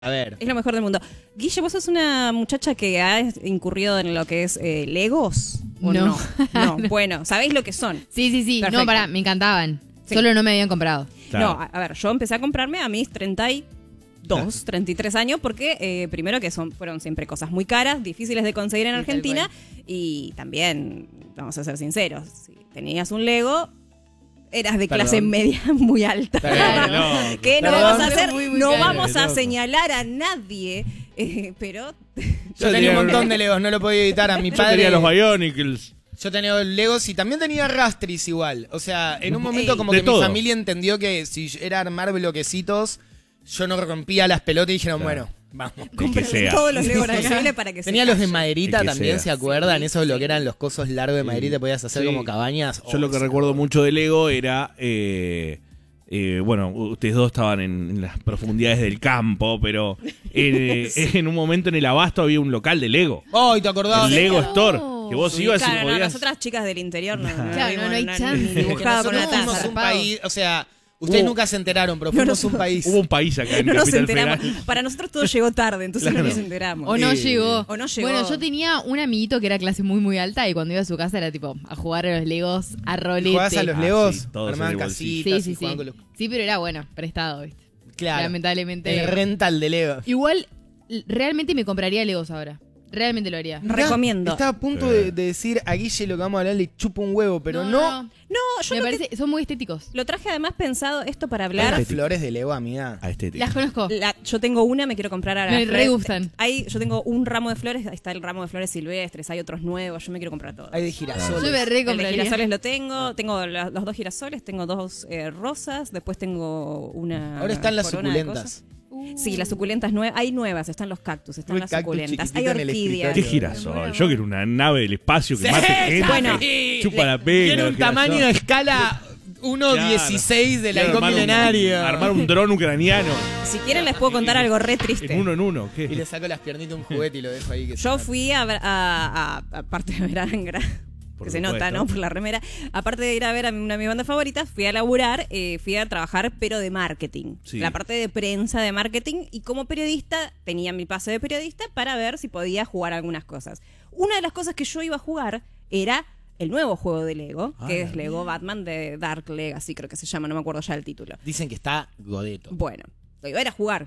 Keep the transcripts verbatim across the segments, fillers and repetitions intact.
A ver. Es lo mejor del mundo. Guille, ¿vos sos una muchacha que ha incurrido en lo que es eh, Legos? ¿O no. No? no. Bueno, ¿sabéis lo que son? Sí, sí, sí. Perfecto. No, pará, me encantaban. Sí. Solo no me habían comprado. Claro. No, a, a ver, yo empecé a comprarme a mis treinta y dos, treinta y tres años porque eh, primero que son fueron siempre cosas muy caras, difíciles de conseguir en Argentina y también, vamos a ser sinceros, si tenías un Lego... Eras de clase Perdón. media muy alta. Perdón, no, que no Perdón. vamos a hacer, Muy, muy no caro. vamos a señalar a nadie, eh, pero Yo tenía un montón de Legos, no lo podía evitar. A mi Yo padre. tenía los Bionicles. Yo tenía Legos y también tenía Rastris igual. O sea, en un momento Ey. como De que todo. mi familia entendió que si era armar bloquecitos, yo no rompía las pelotas y dijeron, Claro. bueno, vamos. Que sea. todos los Legos nacionales para que Tenía se los de callen. maderita Es que también, sea. ¿se acuerdan? Sí, Esos sí. lo que eran los cosos largos de maderita, podías hacer Sí. como cabañas. Yo Oh, lo que ese recuerdo era- mucho de Lego era... Eh, eh, bueno, ustedes dos estaban en, en las profundidades del campo, pero eh, en un momento en el Abasto había un local de Lego. ¡Ay, te acordabas! El Lego No. Store. Que vos Sí, ibas y claro, no, podías... nosotras chicas del interior no, no, Claro, vimos no hay una- chance. ni Que dibujada con nosotros una fuimos taza. un país, o sea, ustedes Hubo- nunca se enteraron, pero No fuimos nos- un país. Hubo un país acá en No nos Capital enteramos. Federal. Para nosotros todo llegó tarde, entonces Claro. no nos enteramos. O no Eh, llegó. o no llegó. Bueno, yo tenía un amiguito que era clase muy, muy alta y cuando iba a su casa era tipo a jugar a los Legos a rolete. ¿Jugabas a los Ah, Legos? sí, todos Armaban en el bolsillo. casitas Sí, sí, y sí. jugaban con los... Sí, pero era bueno, prestado, ¿viste? Claro, Lamentablemente. el rental de Lego. Igual, l- realmente me compraría Legos ahora. Realmente lo haría. Mirá, Recomiendo. Estaba a punto de, de decir a Guille lo que vamos a hablar le chupa un huevo, pero no. No, yo Me lo, que- parece, son muy estéticos. lo traje además pensado esto para Las hablar. flores de Lego, amiga. A estética. Las conozco. La- yo tengo una, me quiero comprar ahora. Me Fre- re gustan. Hay, yo tengo un ramo de flores, ahí está el ramo de flores silvestres, hay otros nuevos, yo me quiero comprar todos. Hay de girasoles. Yo me re El de compraría. girasoles lo tengo, tengo la- los dos girasoles, tengo dos eh, rosas, después tengo una. Ahora están las corona de suculentas. cosas. Sí, las suculentas nuevas, hay nuevas, están los cactus, están Un las cactus suculentas, hay chiquitito en el orquídeas. ¿Qué escritorio. girasol? Yo quiero una nave del espacio que Sí, mate gente. bueno, Chupa la pena. Tiene un el girasol. tamaño de escala uno dieciséis del Quiero halcón armar un- milenario. Armar un dron ucraniano. Si quieren les puedo contar algo re triste. En uno en uno. ¿Qué? Y le saco las piernitas a un juguete y lo dejo ahí. Que Yo se- fui a ver, a, a- aparte de ver a Angra, Por que se supuesto. nota, ¿no? Por la remera. Aparte de ir a ver a una de mis bandas favoritas, fui a laburar, eh, fui a trabajar, pero de marketing. Sí. La parte de prensa de marketing. Y como periodista, tenía mi pase de periodista para ver si podía jugar algunas cosas. Una de las cosas que yo iba a jugar era el nuevo juego de Lego, Ah, que la es Lego Batman de Dark Legacy, creo que se llama, no me acuerdo ya el título. Dicen que está godeto. Bueno, lo iba a ir a jugar.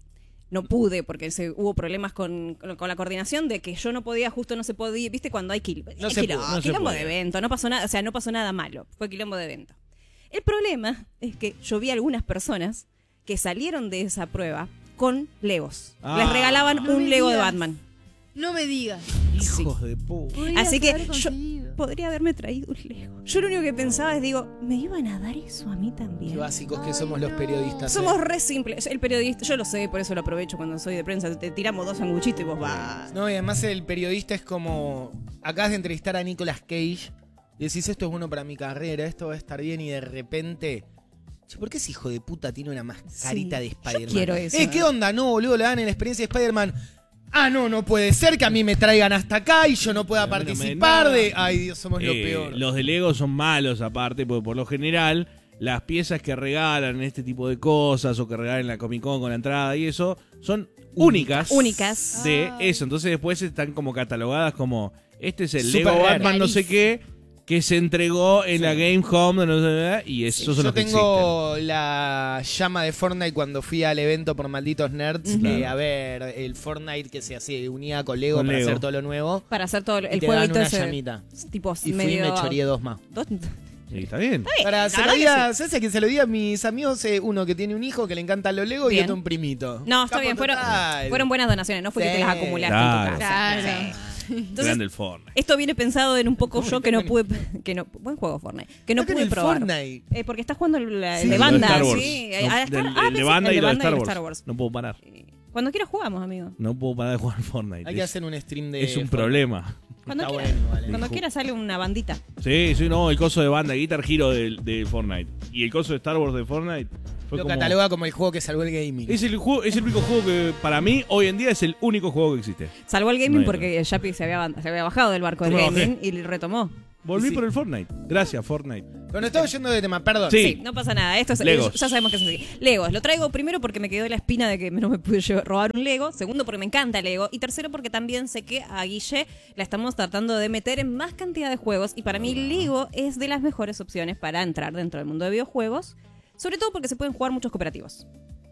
No pude porque se, hubo problemas con, con, con la coordinación de que yo no podía, justo no se podía, ¿viste? Cuando hay quil- No hay se quilombo, pudo, no se quilombo podía. de evento, no pasó nada, o sea, no pasó nada malo, fue quilombo de evento. El problema es que yo vi algunas personas que salieron de esa prueba con Legos. Ah. Les regalaban No un me Lego de digas. Batman. No me digas. Hijos de puta. Así que yo podría haberme traído un Lego. Yo lo único que pensaba es, digo, ¿me iban a dar eso a mí también? Qué básicos que somos los periodistas. Somos ¿eh? re simples. El periodista, yo lo sé, por eso lo aprovecho cuando soy de prensa. Te tiramos dos sanguchitos y vos vas. No, y además el periodista es como. Acabas de entrevistar a Nicolas Cage y decís, esto es bueno para mi carrera, esto va a estar bien, y de repente. Che, ¿por qué ese hijo de puta tiene una mascarita Sí, de yo Spider-Man? quiero eso, Eh, ¿eh? ¿qué onda? No, boludo, le dan en la experiencia de Spider-Man. Ah, no, no puede ser que a mí me traigan hasta acá y yo no pueda A mí no me participar nada. de. Ay, Dios, somos lo Eh, peor. Los de Lego son malos aparte, porque por lo general las piezas que regalan en este tipo de cosas o que regalan en la Comic Con con la entrada y eso son únicas. Únicas. De Ah. eso. Entonces después están como catalogadas como este es el Super Lego rare. Batman no sé qué que se entregó en la Game Home de no sé qué, y esos son Yo los que tengo la llama de Fortnite cuando fui al evento por Malditos Nerds. Ujú. eh, a ver, el Fortnite que se hacía, unía con Lego Con para Lego. hacer todo lo nuevo. Para hacer todo el Y te dan jueguito una ese. llamita. Tipo Y fui y medio. me choreé dos más. dos- existen. Sí, está bien. Para, la se lo verdad di que a, ¿sabes a quién se lo di a mis amigos? Eh, uno que tiene un hijo que le encantan los Lego y Bien. otro un primito. No, está Capo bien. Fueron, total. fueron buenas donaciones, no fue que Sí. te las acumulaste Claro. en tu casa. Claro. Sí. Entonces, Grande el Fortnite. esto viene pensado en un poco yo que no pude. Que no, buen juego, Fortnite. Que no Está en pude el probar. Fortnite. Eh, porque estás jugando el, el Sí, de el banda, Star Wars. sí. No, Ah, Star- del- ah, el de pensé- banda y el lo de banda Star y Wars. Star Wars. No puedo parar. Cuando quieras jugamos, amigo. No puedo parar de jugar Fortnite. Hay que Es- hacer un stream de. Es un Fortnite. problema. Cuando Está quieras, bueno, vale. cuando quieras sale una bandita. Sí, sí, no, el coso de banda, Guitar Hero de, de Fortnite. Y el coso de Star Wars de Fortnite fue Lo como... cataloga como el juego que salvó el gaming. Es el, juego, es el único juego que para mí hoy en día es el único juego que existe. Salvó el No gaming hay porque Yapi se había, se había bajado del barco del Yo me gaming bajé. y le retomó. Volví Sí. por el Fortnite. Gracias, Fortnite. Bueno, estaba yendo de tema, perdón. Sí. Sí, no pasa nada. Esto es, Legos. ya sabemos que es así. Legos. Lo traigo primero porque me quedó la espina de que no me pude llevar- robar un Lego. Segundo, porque me encanta Lego. Y tercero, porque también sé que a Guille la estamos tratando de meter en más cantidad de juegos. Y para mí, Lego es de las mejores opciones para entrar dentro del mundo de videojuegos. Sobre todo porque se pueden jugar muchos cooperativos.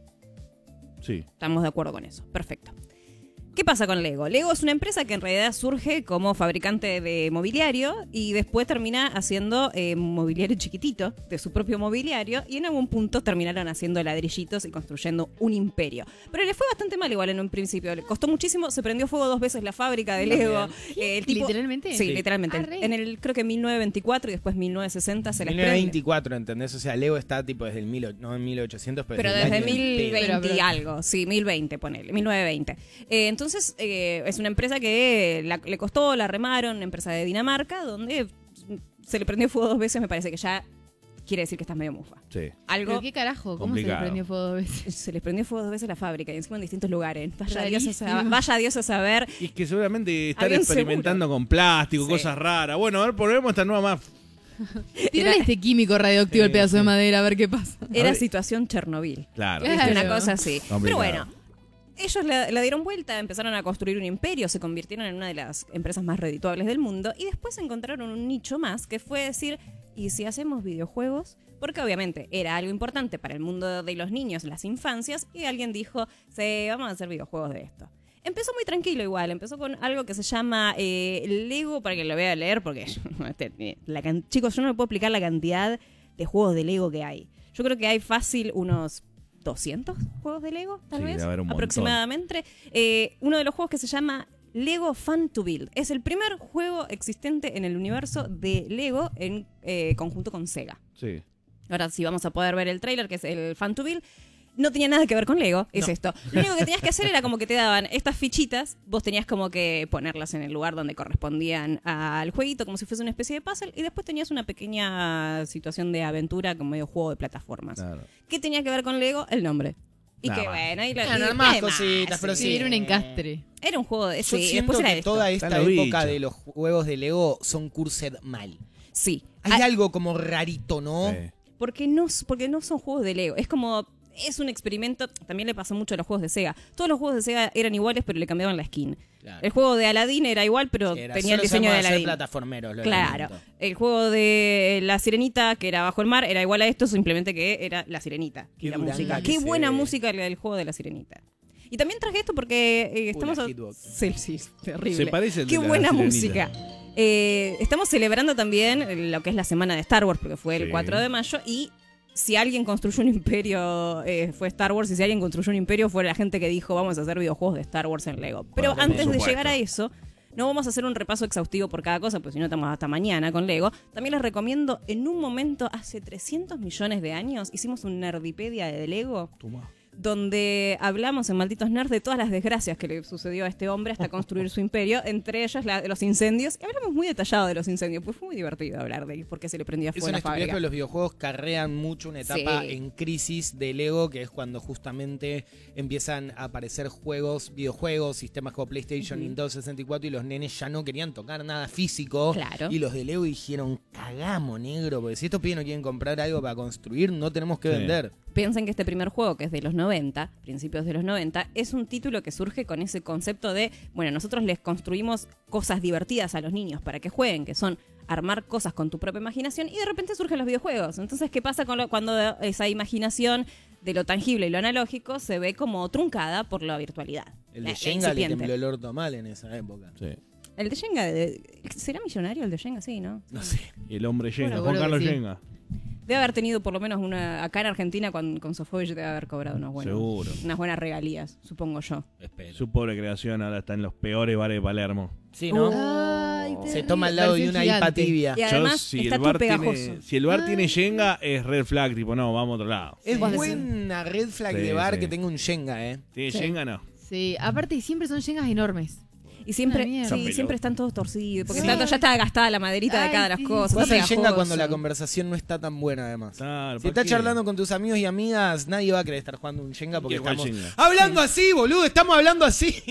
Sí. Estamos de acuerdo con eso. Perfecto. ¿Qué pasa con Lego? Lego es una empresa que en realidad surge como fabricante de mobiliario y después termina haciendo eh, mobiliario chiquitito de su propio mobiliario y en algún punto terminaron haciendo ladrillitos y construyendo un imperio. Pero le fue bastante mal igual en un principio. Le costó muchísimo, se prendió fuego dos veces la fábrica de Lego. Eh, el tipo- ¿Literalmente? Sí, Sí. literalmente. Ah, re. En el creo que mil novecientos veinticuatro y después mil novecientos sesenta se les mil novecientos prende. veinticuatro, ¿entendés? O sea, Lego está tipo desde el mil, o- no en mil ochocientos, pero, Pero desde, el desde año del mil pedo. veinte Pero- y pero- algo, sí, mil veinte, ponele, mil novecientos veinte. Eh, entonces, eh, es una empresa que la- le costó, la remaron, una empresa de Dinamarca, donde se le prendió fuego dos veces, me parece que ya quiere decir que estás medio mufa. Sí. Algo, ¿Pero qué carajo? ¿Cómo se le Complicado. prendió fuego dos veces? se les prendió fuego dos veces la fábrica y encima en distintos lugares. Vaya Dios, a Rarísimo. saber, vaya Dios a saber. Y es que seguramente están Había un experimentando con plástico, Sí. cosas raras. Bueno, a ver, probemos esta nueva más. Tírale Era- este químico radioactivo al Sí, pedazo de sí. madera a ver qué pasa. Era ver. situación Chernobyl. Claro. Claro. ¿Viste? Una cosa así. Pero Complicado. bueno, ellos le, le dieron vuelta, empezaron a construir un imperio, se convirtieron en una de las empresas más redituables del mundo y después encontraron un nicho más que fue decir, ¿y si hacemos videojuegos? Porque obviamente era algo importante para el mundo de los niños, las infancias, y alguien dijo, sí, vamos a hacer videojuegos de esto. Empezó muy tranquilo igual, empezó con algo que se llama eh, Lego, para que lo vea a leer, porque este, la can- chicos, yo no me puedo explicar la cantidad de juegos de Lego que hay. Yo creo que hay fácil unos doscientos juegos de Lego, tal Sí, vez, debe haber un montón. aproximadamente. Eh, uno de los juegos que se llama Lego Fun to Build. Es el primer juego existente en el universo de Lego en eh, conjunto con Sega. Sí. Ahora sí vamos a poder ver el tráiler, que es el Fun to Build. No tenía nada que ver con Lego, es No. esto. Lo único que tenías que hacer era como que te daban estas fichitas, vos tenías como que ponerlas en el lugar donde correspondían al jueguito, como si fuese una especie de puzzle, y después tenías una pequeña situación de aventura como medio juego de plataformas. Claro. ¿Qué tenía que ver con Lego? El nombre. Y Nada que más. bueno, y lo, Bueno, y- más y demás, cositas, pero Sí, sí. era un encastre. Era un juego de... Yo Sí, siento después era que esto. toda esta Están los época bichos. de los juegos de Lego son cursed mal. Sí. Hay Ah, algo como rarito, ¿no? Sí. porque no, porque no son juegos de Lego. Es como... Es un experimento, también le pasó mucho a los juegos de Sega. Todos los juegos de Sega eran iguales, pero le cambiaban la skin. Claro. El juego de Aladdin era igual, pero Era, tenía el solo diseño de sabemos hacer Aladdin. plataformeros, lo Claro. lamento. El juego de La Sirenita, que era bajo el mar, era igual a esto, simplemente que era La Sirenita. Qué Y la duranga música. que Qué se buena ve. música el del juego de La Sirenita. Y también traje esto porque eh, estamos... la a- Hitbox. Sí, sí, terrible. Se parece al de Qué la buena Sirenita. música. Eh, estamos celebrando también lo que es la semana de Star Wars, porque fue el Sí. cuatro de mayo, y si alguien construyó un imperio, eh, fue Star Wars, y si alguien construyó un imperio, fue la gente que dijo, vamos a hacer videojuegos de Star Wars en Lego. Pero Bueno, antes por de supuesto. llegar a eso, no vamos a hacer un repaso exhaustivo por cada cosa, porque si no estamos hasta mañana con Lego. También les recomiendo, en un momento, hace trescientos millones de años, hicimos un Nerdipedia de Lego, Toma. donde hablamos en Malditos Nerds de todas las desgracias que le sucedió a este hombre hasta construir su imperio, entre ellas la de los incendios. Y hablamos muy detallado de los incendios, pues fue muy divertido hablar de por qué se le prendía Es fuego a una la estupidez, fábrica. pero los videojuegos carrean mucho una etapa Sí. en crisis de Lego, que es cuando justamente empiezan a aparecer juegos, videojuegos, sistemas como PlayStation, Ujú. Nintendo sesenta y cuatro, y los nenes ya no querían tocar nada físico. Claro. Y los de Lego dijeron, cagamos, negro, porque si estos pibes no quieren comprar algo para construir, no tenemos que Sí. vender. Piensen que este primer juego, que es de los noventa, principios de los noventa, es un título que surge con ese concepto de, bueno, nosotros les construimos cosas divertidas a los niños para que jueguen, que son armar cosas con tu propia imaginación, y de repente surgen los videojuegos. Entonces, ¿qué pasa con lo- cuando esa imaginación de lo tangible y lo analógico se ve como truncada por la virtualidad? El La- de la Jenga le incipiente. tembló el orto mal en esa época. Sí. El de Jenga, de- ¿será millonario el de Jenga? Sí, ¿no? No sé. Y el hombre Jenga, Bueno, Juan seguro Carlos que sí. Jenga. Debe haber tenido por lo menos una... Acá en Argentina con, con Sofovich debe haber cobrado unos buenos, Seguro. unas buenas regalías, supongo yo. Espero. Su pobre creación ahora está en los peores bares de Palermo. Sí, ¿no? Ay, Se terrible. toma al lado de Versión una IPA gigante. tibia. Y además si está el todo bar pegajoso. tiene, si el bar tiene Jenga, es red flag, tipo, no, vamos a otro lado. Es Vos decís. buena red flag Sí, de bar sí. que tenga un Jenga, ¿eh? ¿Tiene Sí. Jenga? No. Sí, aparte siempre son yengas enormes. Y siempre, Una mierda. sí, Esa siempre pelota. están todos torcidos, porque Sí. está- ya está gastada la maderita de Ay, cada de las sí. cosas. Jugás está al Jenga pegajoso. cuando la conversación no está tan buena, además. Claro, Si ¿para estás qué? charlando con tus amigos y amigas, nadie va a querer estar jugando un Jenga porque Quiero jugar estamos Jenga. hablando así, boludo, estamos hablando así.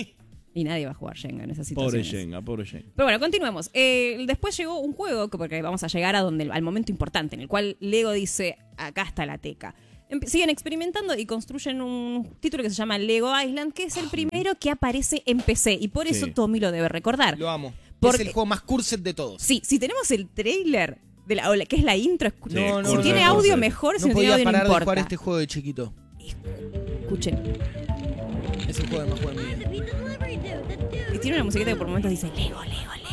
Y nadie va a jugar Jenga en esas Pobre situaciones. Jenga, pobre Jenga. Pero bueno, continuemos. Eh, después llegó un juego, que- porque vamos a llegar a donde, al momento importante, en el cual Lego dice, acá está la teca. Em- Siguen experimentando y construyen un título que se llama Lego Island, que es el primero que aparece en P C. Y por eso Sí. Tommy lo debe recordar. Lo amo. Porque- Es el juego más cursed de todos. Sí, si tenemos el trailer, de la, o la- que es la intro, escu- Sí, No, no, si no, tiene no, audio no. mejor, si No no tiene podía audio no parar de importa. jugar este juego de chiquito. Escuchen. Es el juego de más juego en mi vida. Y tiene una musiquita que por momentos dice Lego, Lego, Lego.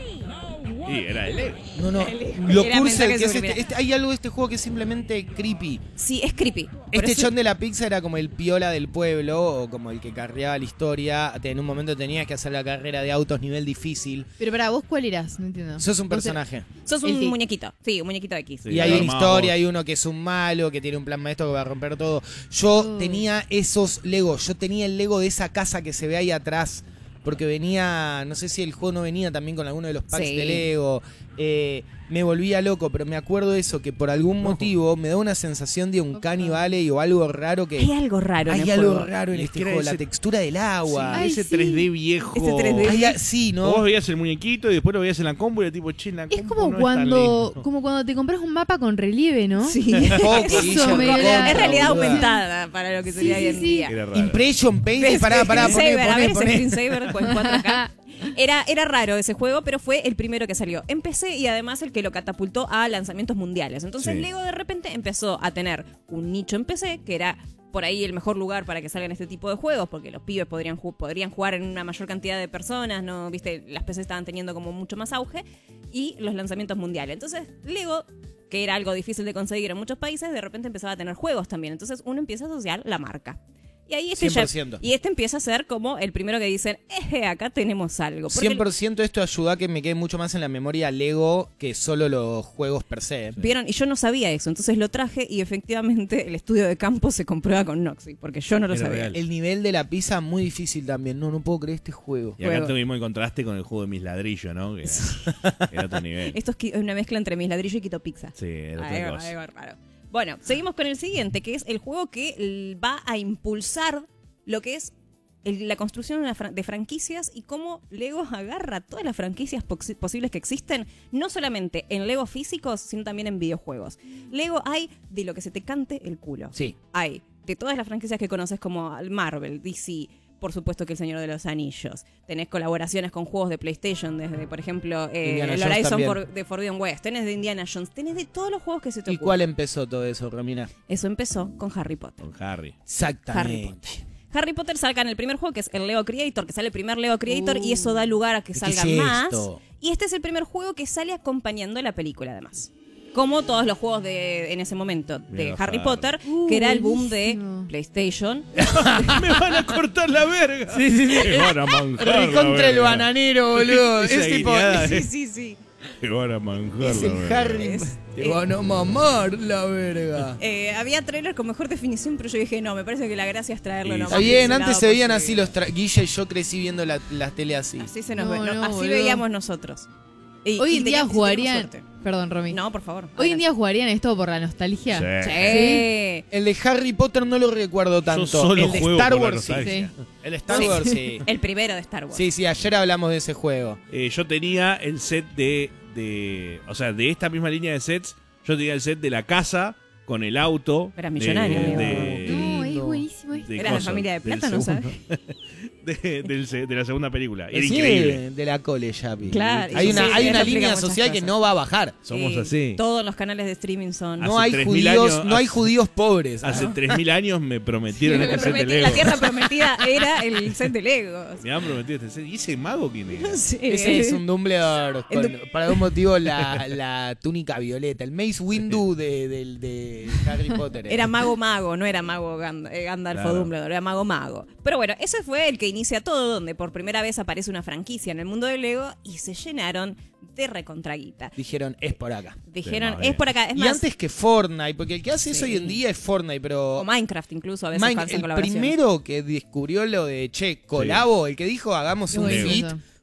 Sí, era de Lego. No, no. El- Lo era cursed mensaje que es este, subliminal. este- hay algo de este juego que es simplemente creepy. Sí, es creepy. Por Este eso- John de la pizza era como el piola del pueblo o como el que carreaba la historia. En un momento tenías que hacer la carrera de autos nivel difícil. Pero para vos, ¿cuál eras? No entiendo. Sos un Vos te- personaje. Sos el un que- muñequito. Sí, un muñequito de X. Sí, Y hay lo una armabas historia, vos. hay uno que es un malo, que tiene un plan maestro que va a romper todo. Yo Oh. tenía esos Legos, yo tenía el Lego de esa casa que se ve ahí atrás, porque venía, no sé si el juego no venía también con alguno de los packs Sí. de Lego. Eh, me volvía loco, pero me acuerdo de eso, que por algún motivo me da una sensación de un Opa. Canny Valley o algo raro que... Hay algo raro en Hay el algo juego. raro en Es este que era juego, la ese- textura del agua. Ay, ese sí. tres D viejo. Ese tres D. Hay a- sí, ¿no? Vos veías el muñequito y después lo veías en la compu y era tipo, che, en la Es compu como no cuando, está lindo. como cuando te compras un mapa con relieve, ¿no? Sí. Poco, Eso Guille, me recontra, da- Es realidad boluda. aumentada para lo que Sí, sería sí, hoy en sí. día. Era raro. Impression Paint, pará, pará, poné, Screensaver, a poné, ver ese poné. screensaver en cuatro K. Era, era raro ese juego, pero fue el primero que salió en P C y además el que lo catapultó a lanzamientos mundiales. Entonces Sí. Lego de repente empezó a tener un nicho en P C que era por ahí el mejor lugar para que salgan este tipo de juegos, porque los pibes podrían, ju- podrían jugar en una mayor cantidad de personas, no, viste, las P C estaban teniendo como mucho más auge, y los lanzamientos mundiales. Entonces Lego, que era algo difícil de conseguir en muchos países, de repente empezaba a tener juegos también. Entonces uno empieza a asociar la marca. Y ahí este, ya- cien por ciento. y este empieza a ser como el primero que dicen, eh, acá tenemos algo. Porque cien por ciento esto ayuda a que me quede mucho más en la memoria Lego que solo los juegos per se. vieron, y yo no sabía eso, entonces lo traje y efectivamente el estudio de campo se comprueba con Noxy, porque yo no lo Era sabía. real. El nivel de la pizza muy difícil también. No, no puedo creer este juego. Y acá Juego. tuvimos el contraste con el juego de mis ladrillos, ¿no? Que era, era otro nivel. Esto es qui- una mezcla entre mis ladrillos y Quito Pizza. Sí, era otra Algo- cosa. algo raro. Bueno, seguimos con el siguiente, que es el juego que l- va a impulsar lo que es el- la construcción de, una fran- de franquicias y cómo Lego agarra todas las franquicias posi- posibles que existen, no solamente en Lego físicos, sino también en videojuegos. Lego hay de lo que se te cante el culo. Sí. Hay de todas las franquicias que conoces como Marvel, D C, por supuesto que El Señor de los Anillos. Tenés colaboraciones con juegos de PlayStation, desde, por ejemplo, eh, Indiana el Jones Horizon también. for- de Forbidden West. Tenés de Indiana Jones. Tenés de todos los juegos que se te ¿Y ocurran. cuál empezó todo eso, Romina? Eso empezó con Harry Potter. Con Harry. Harry Exactamente. Potter. Harry Potter saca en el primer juego, que es el Lego Creator, que sale el primer Lego Creator, Uh. y eso da lugar a que ¿Qué salgan es más. esto? Y este es el primer juego que sale acompañando la película, además. Como todos los juegos de en ese momento de Mira, Harry Harry. Potter, Uh, que era el boom buenísimo. de PlayStation. ¡Me van a cortar la verga! Sí, sí, sí. Me van a manjar la Recontra el verga. bananero, boludo. Esa Es tipo. guiñada, Es, eh. sí, sí. Me van a manjar es la el verga. Harry. Es- Te eh, van a mamar la verga. Eh, había trailers con mejor definición, pero yo dije, no, me parece que la gracia es traerlo Sí, lo está Está más bien, pixelado antes se veían posible. así los tra- Guille y yo crecí viendo la, la tele así. Así se nos No, ve, no, no, así boludo. veíamos nosotros. Y- Hoy y en día teníamos- jugarían. teníamos Perdón, Romy. suerte. No, por favor. Hoy en adelante. día jugarían esto por la nostalgia. Sí. Sí. El de Harry Potter no lo recuerdo tanto. solo el de juego Star por la Wars sí. nostalgia. Sí. El de Star Sí. Wars sí. El primero de Star Wars. Sí, sí, ayer hablamos de ese juego. Eh, yo tenía el set de, de. O sea, de esta misma línea de sets, yo tenía el set de la casa con el auto. Era millonario, de, amigo. de- No, es lindo. buenísimo esto. de Era la coso, familia de del plata, ¿no segundo- sabes? de, del se- de la segunda película. Era Sí, increíble. de la cole, Yapi. Claro, Hay y una, sí, hay eso una explica línea muchas social que cosas. no va a bajar. Somos Sí, así. Todos los canales de streaming son. No Hace hay tres mil judíos, años- no hay hace- judíos pobres. Hace ¿ah? tres mil años me prometieron Me este set de prometí- Lego. la tierra prometida era el set de Lego. Me han prometido este set. ¿Y ese mago quién era? Sí. Ese es un Dumbledore con, El du- para algún motivo la, la túnica violeta, el Mace Windu de, del- de Harry Potter. Era mago mago, no era mago Gand- eh, Gandalf o Claro. Dumbledore, era mago mago. Pero bueno, ese fue el que inicia todo, donde por primera vez aparece una franquicia en el mundo de Lego y se llenaron de recontraguita. Dijeron, es por acá. Dijeron, más es bien. por acá, es y más, antes que Fortnite, porque el que hace eso Sí. hoy en día es Fortnite, pero o Minecraft incluso, a veces Mine- hacen el colaboraciones. primero que descubrió lo de, che, colabo, el que dijo hagamos Qué un bueno feat eso.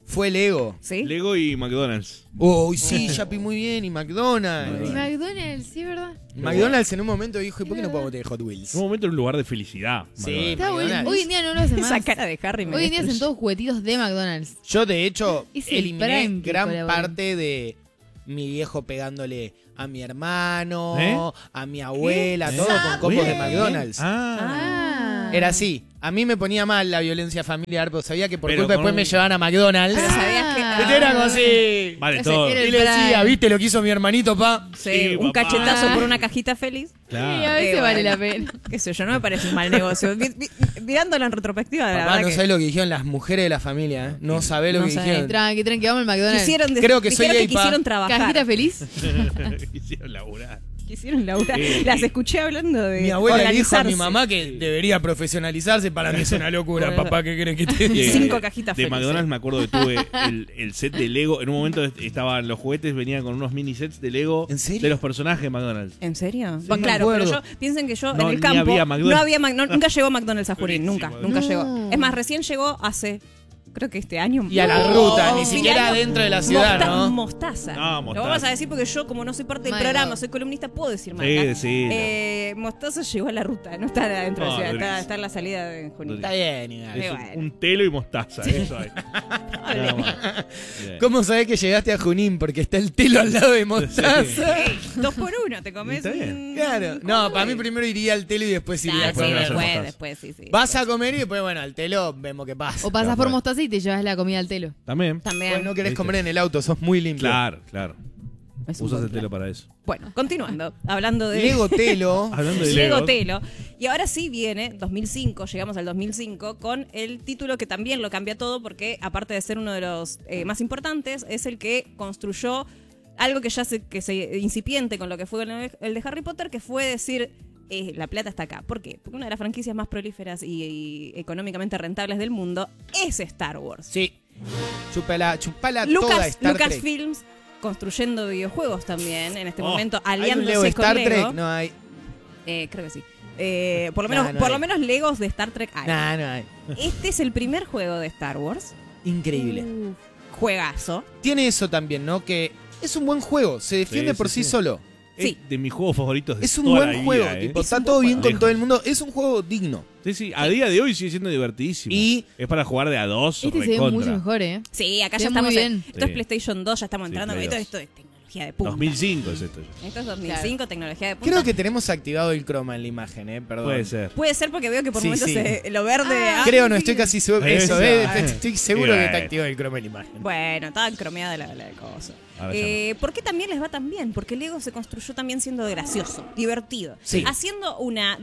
fue Lego. ¿Sí? Lego y McDonald's. Uy, sí, Yapi, muy bien. Y McDonald's. Y McDonald's, sí, ¿verdad? McDonald's en un momento dijo, ¿y por qué no podemos tener Hot Wheels? En un momento era un lugar de felicidad. Sí. McDonald's. Está bueno. McDonald's. Hoy en día no lo hacen Esa más. cara de Harry me Hoy en día hacen destruye. todos juguetitos de McDonald's. Yo, de hecho, Es el eliminé Prime que gran colabora. parte de mi viejo pegándole a mi hermano, ¿Eh? a mi abuela, ¿Eh? todo con combos Oye. de McDonald's. Ah. Ah. Era así. A mí me ponía mal la violencia familiar, pero sabía que por Pero culpa con después un- me llevaban a McDonald's. Pero sabías que- Ah. ¿Viste? Era como así. Vale, Ese todo. era Y el le decía, Prime. ¿viste lo que hizo mi hermanito, pa? Sí, Sí, un papá. cachetazo por una cajita feliz. Sí, a Claro. veces Eh, vale bueno. la pena. Qué sé yo, no me parece un mal negocio. Vi- vi- Mirándolo en retrospectiva, la Papá, verdad no que sabés lo que dijeron las mujeres de la familia, ¿eh? No sabés lo No que sabés. dijeron. Tranqui, tranqui, vamos al McDonald's. quisieron, de- Creo que soy dijeron que gay, pa. quisieron trabajar. ¿Cajita feliz? Hicieron laburar. Quisieron laburar. Sí. Las escuché hablando de Mi abuela le dijo a mi organizarse. mamá que debería profesionalizarse. Para mí es una locura, Bueno. papá. ¿Qué crees que te Eh, diga? Cinco cajitas de felices. McDonald's me acuerdo que tuve el, el set de Lego. En un momento est- estaban los juguetes, venían con unos mini sets de Lego ¿En serio? de los personajes de McDonald's. ¿En serio? Sí, Bueno, me claro, pero acuerdo. yo piensen que yo No, en el ni campo había McDonald's. no había Mac- no- nunca llegó McDonald's a Junín, nunca, Buenísimo. nunca No. llegó. Es más, recién llegó hace creo que este año. Y a la No, ruta, ni fin de siquiera año. dentro de la ciudad, Mosta- ¿no? Mostaza. No, Lo mostaza. vamos a decir porque yo, como no soy parte del My programa, God. soy columnista, puedo decir marca. Sí, sí. Eh, Mostaza llegó a la ruta, no está dentro de la No, ciudad, está, durísimo. está en la salida de Junín. Está bien, igual. Es bueno. un telo y mostaza, eso hay. Nada más. Bien. ¿Cómo sabés que llegaste a Junín? Porque está el telo al lado de Mostaza. Ey, dos por uno, te comes Está bien. un- Claro. un No, combo para mí y- primero iría al telo y después iría Ah, a sí, Bueno, comer. eso es después, mostaza. después, sí, sí. Vas a comer y después, bueno, al telo vemos qué pasa. O pasas Claro, por bueno. Mostaza y te llevas la comida al telo. También. También. Pues no querés ¿Viste? comer en el auto, sos muy limpio. Claro, claro. Es un Usas buen el telo plan. para eso. Bueno, continuando, hablando de Lego Telo. Hablando de Lego Lego. Telo. Y ahora sí viene dos mil cinco, llegamos al dos mil cinco, con el título que también lo cambia todo porque, aparte de ser uno de los eh, más importantes, es el que construyó algo que ya se, que se incipiente con lo que fue el, el de Harry Potter, que fue decir, eh, la plata está acá. ¿Por qué? Porque una de las franquicias más prolíferas y, y económicamente rentables del mundo es Star Wars. Sí. Chupala, chupala toda Lucas, Star Trek. Lucasfilms construyendo videojuegos también en este Oh, momento, ¿Hay un aliándose Lego de con Star Lego. Trek? No hay. Eh, creo que sí. Eh, por lo menos, Nah, no por hay. lo menos Legos de Star Trek hay. Nah, no hay. Este es el primer juego de Star Wars. Increíble. Uf, juegazo. Tiene eso también, ¿no? Que es un buen juego. Se defiende Sí, por sí, sí, sí. solo. Sí. Es de mis juegos favoritos de Es un toda buen la vida, juego. ¿eh? Tipo, Es está un todo buen bien juego. con todo el mundo. Es un juego digno. Sí, sí, a día de hoy sigue siendo divertidísimo. Y- es para jugar de a dos. Este se ve recontra. mucho mejor, ¿eh? Sí, acá Se ya ve muy estamos en. bien. Esto Sí. es PlayStation dos, ya estamos Sí, entrando. Play Esto, dos. esto es tecnología de punta. dos mil cinco es esto ya. Esto es dos mil cinco, tecnología de punta. Creo que tenemos activado el croma en la imagen, ¿eh? Perdón. Puede ser. Puede ser porque veo que por Sí, momentos sí. se- lo verde. Ah, ah, Creo, no estoy casi seguro. Eso, Eso. ¿eh? Ah. Estoy seguro Y que está bueno. activado el croma en la imagen. Bueno, estaba cromeada la, la cosa. Ahora ya Eh, ¿Por qué también les va tan bien? Porque Lego se construyó también siendo gracioso, divertido. Sí. Haciendo una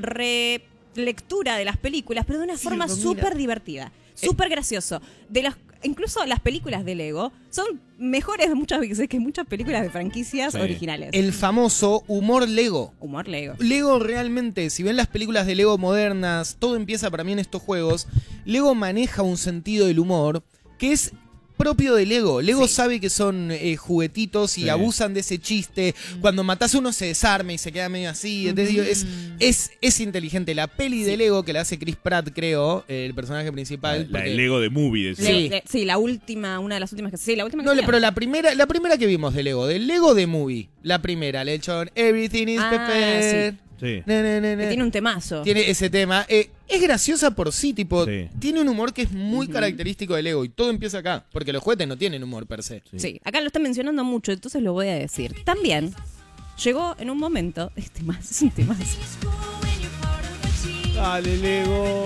relectura de las películas, pero de una Sí, forma Romina. súper divertida. Súper gracioso. De las, incluso las películas de Lego son mejores muchas veces que muchas películas de franquicias Sí. originales. El famoso humor Lego. Humor Lego. Lego realmente, si ven las películas de Lego modernas, todo empieza para mí en estos juegos. Lego maneja un sentido del humor que es propio de Lego. Lego Sí. sabe que son eh, juguetitos y Sí. abusan de ese chiste. Cuando matás a uno se desarma y se queda medio así. Entonces, digo, es, es, es inteligente. La peli de Lego que la hace Chris Pratt, creo, el personaje La, principal. la porque- del Lego de Movie. decía. Lego- Sí. de- sí, la última, una de las últimas que sí, la última que No, tenía. pero la primera, la primera que vimos de Lego, del Lego de Movie, la primera, le echó Everything is Ah, prepared. Sí. Na, na, na, na. Que tiene un temazo. Tiene ese tema. Eh, es graciosa por sí, tipo, Sí. tiene un humor que es muy característico de Lego y todo empieza acá, porque los juguetes no tienen humor per se. Sí. Sí, acá lo están mencionando mucho, entonces lo voy a decir. También llegó en un momento, este más, es un tema. Dale, Lego.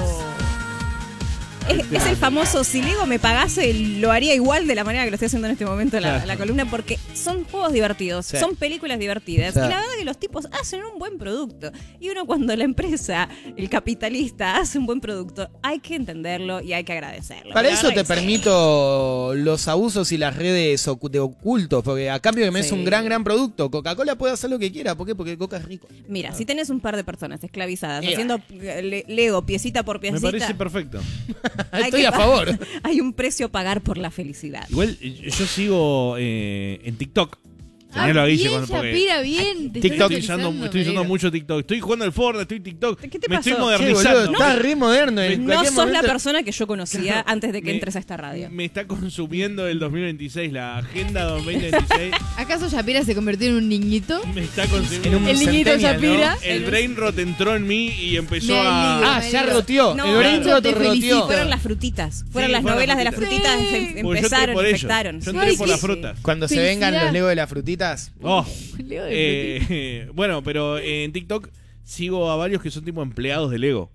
Es, es el famoso, si Lego me pagase, lo haría igual de la manera que lo estoy haciendo en este momento la, Claro. la columna, porque son juegos divertidos, Sí. son películas divertidas. Sí. Y la verdad que los tipos hacen un buen producto. Y uno cuando la empresa, el capitalista, hace un buen producto, hay que entenderlo y hay que agradecerlo. Para La eso verdad te que sí. permito los abusos y las redes ocu- de ocultos, porque a cambio que me es Sí. un gran, gran producto. Coca-Cola puede hacer lo que quiera, ¿por qué? Porque Coca es rico. Mira, si tenés un par de personas esclavizadas Eh, haciendo eh, le- Lego piecita por Me piecita, parece perfecto. hay Estoy que a pa- favor. hay un precio a pagar por la felicidad. Igual eh, yo sigo eh, en TikTok. Tenerlo a Guille bien, cuando porque- Shapira, bien. Te TikTok. Estoy usando, actualizando, estoy usando me mucho TikTok. Estoy jugando al Fortnite, estoy TikTok. ¿Qué te Me pasó? estoy Che, modernizando. boludo, está re moderno. En No cualquier sos la momento- persona que yo conocía antes de que Me- entres a esta radio. Me está consumiendo el dos mil veintiséis, la agenda dos mil veintiséis. ¿Acaso Shapira se convirtió en un niñito? Me está consumiendo. En un El niñito centennial, ¿no? Shapira. El brain rot entró en mí y empezó Me a. alegro. Ah, ya roteó. No, el brain claro. rot Te roteó. felicito. Fueron las frutitas. Fueron Sí, las fueron novelas de las las frutitas. frutitas. em- Porque yo entré Empezaron, por ello. infectaron. Yo Sí, entré sí, por las sí. frutas. Cuando se Felicidad. vengan los Legos de las frutitas. Oh. Leo de Eh, bueno, pero en TikTok sigo a varios que son tipo empleados de Lego.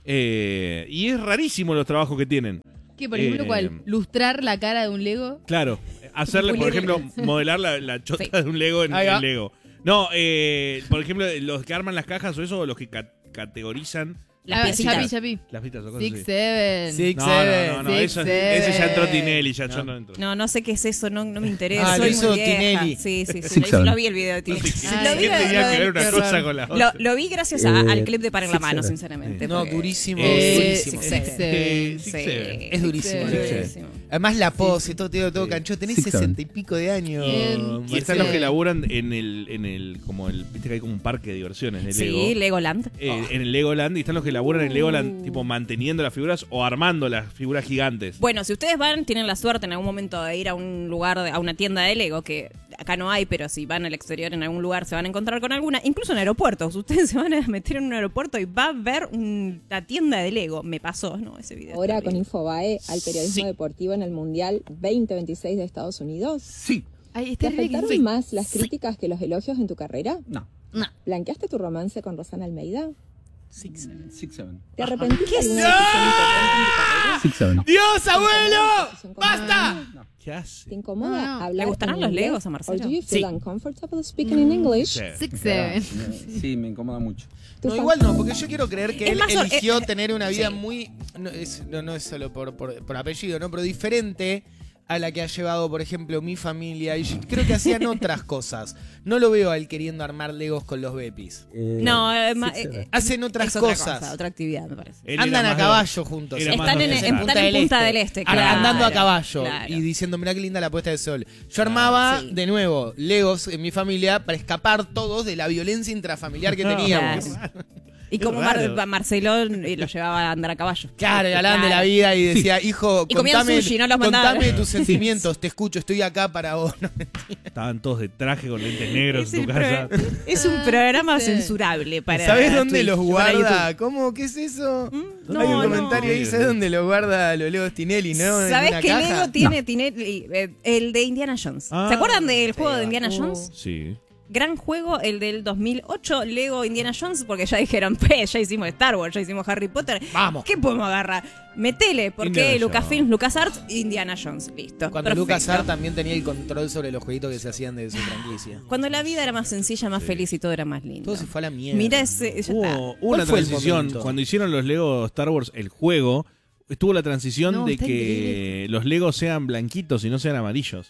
Eh, y es rarísimo los trabajos que tienen. ¿Qué, por ejemplo, Eh, cuál? ¿Lustrar la cara de un Lego? Claro, hacerle, por Pulirle. ejemplo, modelar la, la chota Sí. de un Lego en, Ahí va. en Lego. No, eh, por ejemplo, los que arman las cajas o eso, o los que ca- categorizan Las Ah, piecitas. Yapi, Yapi. las pistas o cosas Six, así. seven. Six, No, seven. no, no, no, Six, eso, seven. ese ya entró Tinelli, ya No. yo no entro. No, no sé qué es eso, no, no me interesa. Ah, lo soy hizo muy vieja. Tinelli. Sí, sí, sí. Six, Lo, seven. lo vi el video de No Tinelli. sé Ay, Lo qué vi, qué tenía lo- que ver una qué cosa horror. con la lo, otra. lo vi gracias a- Eh, al clip de Para en la Six, Mano, seven. sinceramente. No, porque- durísimo. Eh, durísimo. Six, Eh, seven. Six, Sí. seven. Es durísimo. Six, el seven. hecho. Además la pose, todo, todo, todo Sí. canchón. Tenés Six, seven. sesenta y pico de años. Bien. Y están los Sí. que laburan en el, en el, como el, viste que hay como un parque de diversiones de Lego. Sí, Legoland. Eh, En el Legoland, y están los que laburan en Legoland, Uh. tipo manteniendo las figuras o armando las figuras gigantes. Bueno, si ustedes van, tienen la suerte en algún momento de ir a un lugar, de- a una tienda de Lego, que acá no hay, pero si van al exterior en algún lugar se van a encontrar con alguna, incluso en aeropuertos. Ustedes se van a meter en un aeropuerto y va a ver una tienda de Lego. Me pasó, ¿no? Ese video. Ahora terrible. con Infobae al periodismo Sí. deportivo en el Mundial veinte veintiséis de Estados Unidos. Sí. Ay, ¿Te está re afectaron que- más las críticas que los elogios en tu carrera? No. ¿Blanqueaste tu romance con Rosana Almeida? Six, seven. Six, seven. ¿Te arrepentiste alguna decisión importante en tu carrera? Six, seven. ¡Dios, abuelo! Decisión ¡Basta! con- ¿Qué hace? ¿Te incomoda No, no. hablar ¿Le gustarán en los inglés? Legos a Marcelo? Or do you feel Sí. uncomfortable speaking in English? Sí. Six, seven. Sí, me incomoda mucho. ¿Tu No, fan- igual no, porque yo quiero creer que Es él más, o- eligió eh, eh, tener una vida sí. muy. No es, no, no es solo por, por, por apellido, ¿no? Pero diferente a la que ha llevado, por ejemplo, mi familia. Y yo creo que hacían otras cosas. No lo veo a él queriendo armar Legos con los Bepis. No, eh, ma- Six, eh, seven. Hacen otras es otra cosas. cosa, otra actividad, me parece. Él era Andan a más de- caballo juntos. era más Están en, dos en- veces. están en Punta del Este, Ah, claro. andando a caballo Claro. y diciendo, mirá qué linda la puesta de sol. Yo armaba, sí. de nuevo, Legos en mi familia para escapar todos de la violencia intrafamiliar que teníamos. Claro. Y Qué como raro. Mar- Marcelo eh, lo llevaba a andar a caballo. Claro, y hablaban de la Claro. vida y decía, hijo, Y comían contame, sushi, no los mandaban. contame tus sentimientos, te escucho, estoy acá para vos. No, Estaban todos de traje con lentes negros Es, en el tu casa. pro- es un programa Sí. censurable para ¿Sabés dónde Twitch, los para guarda? YouTube. ¿Cómo? ¿Qué es eso? Mm, Hay un no, comentario no. ahí, ¿sabés dónde los guarda los Legos Tinelli, no? En ¿Sabés una qué caja. Lego tiene, tiene eh, el de Indiana Jones? Ah, ¿Se acuerdan del juego de sí, Indiana uh. Jones? Sí. Gran juego, el del dos mil ocho, Lego Indiana Jones, porque ya dijeron, pues, ya hicimos Star Wars, ya hicimos Harry Potter. Vamos. ¿Qué podemos agarrar? Metele, porque Indiana Lucasfilms, Jones. LucasArts, Indiana Jones. Listo. Cuando perfecto. LucasArts también tenía el control sobre los jueguitos que se hacían de su franquicia. Cuando la vida era más sencilla, más feliz y todo era más lindo. Todo se fue a la mierda. Mira ese. ya está. Hubo, hubo una ¿Cuál fue el transición. momento? Cuando hicieron los Lego Star Wars, el juego, estuvo la transición No, de está que increíble. los Legos sean blanquitos y no sean amarillos.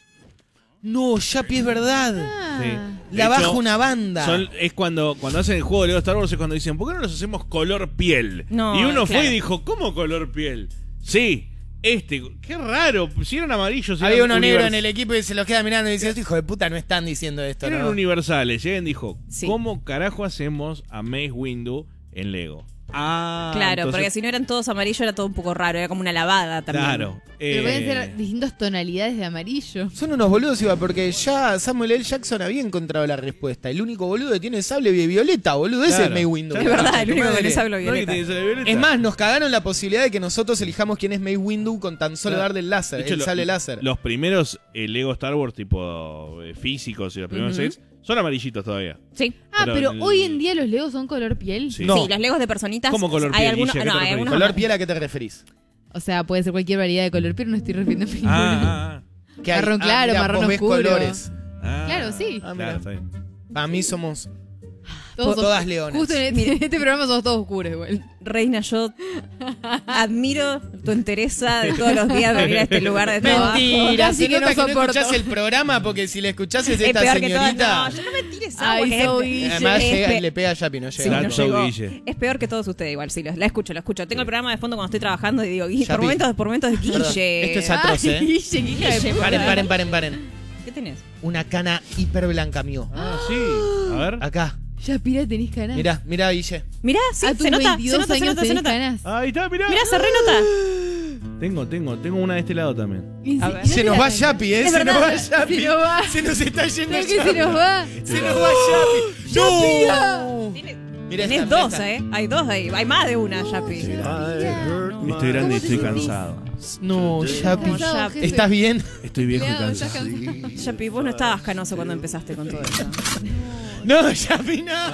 No, Yapi, es verdad. Ah. Sí. La De baja hecho, una banda. Son- es cuando, cuando hacen el juego de Lego Star Wars, es cuando dicen, ¿por qué no los hacemos color piel? No, y uno fue claro. y dijo, ¿cómo color piel? Sí, este, qué raro, si eran amarillos. si Había eran uno negro univers- en el equipo y se los queda mirando y dice, hijo de puta, no están diciendo esto, Eran ¿no? universales. Llegan y dijo, Sí. ¿cómo carajo hacemos a Mace Windu en Lego? Ah, Claro, entonces- porque si no eran todos amarillos era todo un poco raro, era como una lavada también. Claro. Pero eh, pueden ser distintas tonalidades de amarillo. Son unos boludos, Iba, porque ya Samuel L. Jackson había encontrado la respuesta. El único boludo que tiene sable de violeta, boludo. Ese es Claro. May Windu. Es verdad, el único que Madre. le sabe lo ¿no? ¿Y violeta. te dice la violeta? Es más, nos cagaron la posibilidad de que nosotros elijamos quién es May Windu con tan solo Claro. darle el láser, De hecho, el lo- sable láser. Los primeros eh, Lego Star Wars, tipo eh, físicos y los primeros Ujú. sets, son amarillitos todavía. Sí. Ah, Pero pero, el- hoy en día los Legos son color piel. Sí. No. Sí, los legos de personitas. ¿Cómo color hay piel, algunos, Guille? ¿A qué no, te hay referís? algunos. ¿Color piel a qué te referís? O sea, puede ser cualquier variedad de color piel, no estoy refiriendo a ninguno. Ah, ah, Que hay- Marrón claro, mira, marrón vos ves oscuro. colores. ah. Claro, sí. Ah, Claro, mira. está bien. Para mí somos Todos todas os- leonas. Justo en este, en este programa somos todos oscuros igual. Reina, yo admiro tu entereza de todos los días venir a este lugar de trabajo. Mentira, Casi se que nota no que no soporto. escuchás el programa porque si le escuchás es Es esta peor que todo. señorita. No, yo no me tires agua. Ay, que es- soy- Además es llega pe- y le pega a Yapi, no Sí, llega. no That's so llegó. Guille. Es peor que todos ustedes igual, sí, los- la escucho, la escucho. Tengo el programa de fondo cuando estoy trabajando y digo, Guille, por Yapi. momentos, por momentos de Perdón, Guille. esto es atroz, ¿eh? Ay, Guille, qué hija de puta. Paren, paren, paren, paren. ¿Qué tenés? Una cana hiper blanca, amigo. Ah, sí. A ver. Acá. Ya, pira, tenés canas. Mirá, mirá, Guille. Mirá, sí, A tus se nota, se veintidós nota, se años nota, se tenés nota. canas. Ahí está, mirá. Mirá, se renota. Tengo, tengo, tengo una de este lado también. Y A si- ver. y Se no nos te va la Yapi, ¿eh? Es Se nos va arrancás. Yapi. Se nos va. Se nos está yendo ¿Sabes que Yapi. se nos va? Se nos va Yapi. ¡No! Tenés, Mirá tenés esta, dos, mirá ¿eh? Hay dos ahí. Hay más de una, Yapi. Estoy ¿Cómo grande y te estoy sentís? cansado. esta. No, Yapi. Cansado, jefe. ¿Estás bien? Estoy viejo y Empleado, estás cansado. cansado. Yapi, vos no estabas canoso cuando empezaste con todo eso. No, Yapi, no.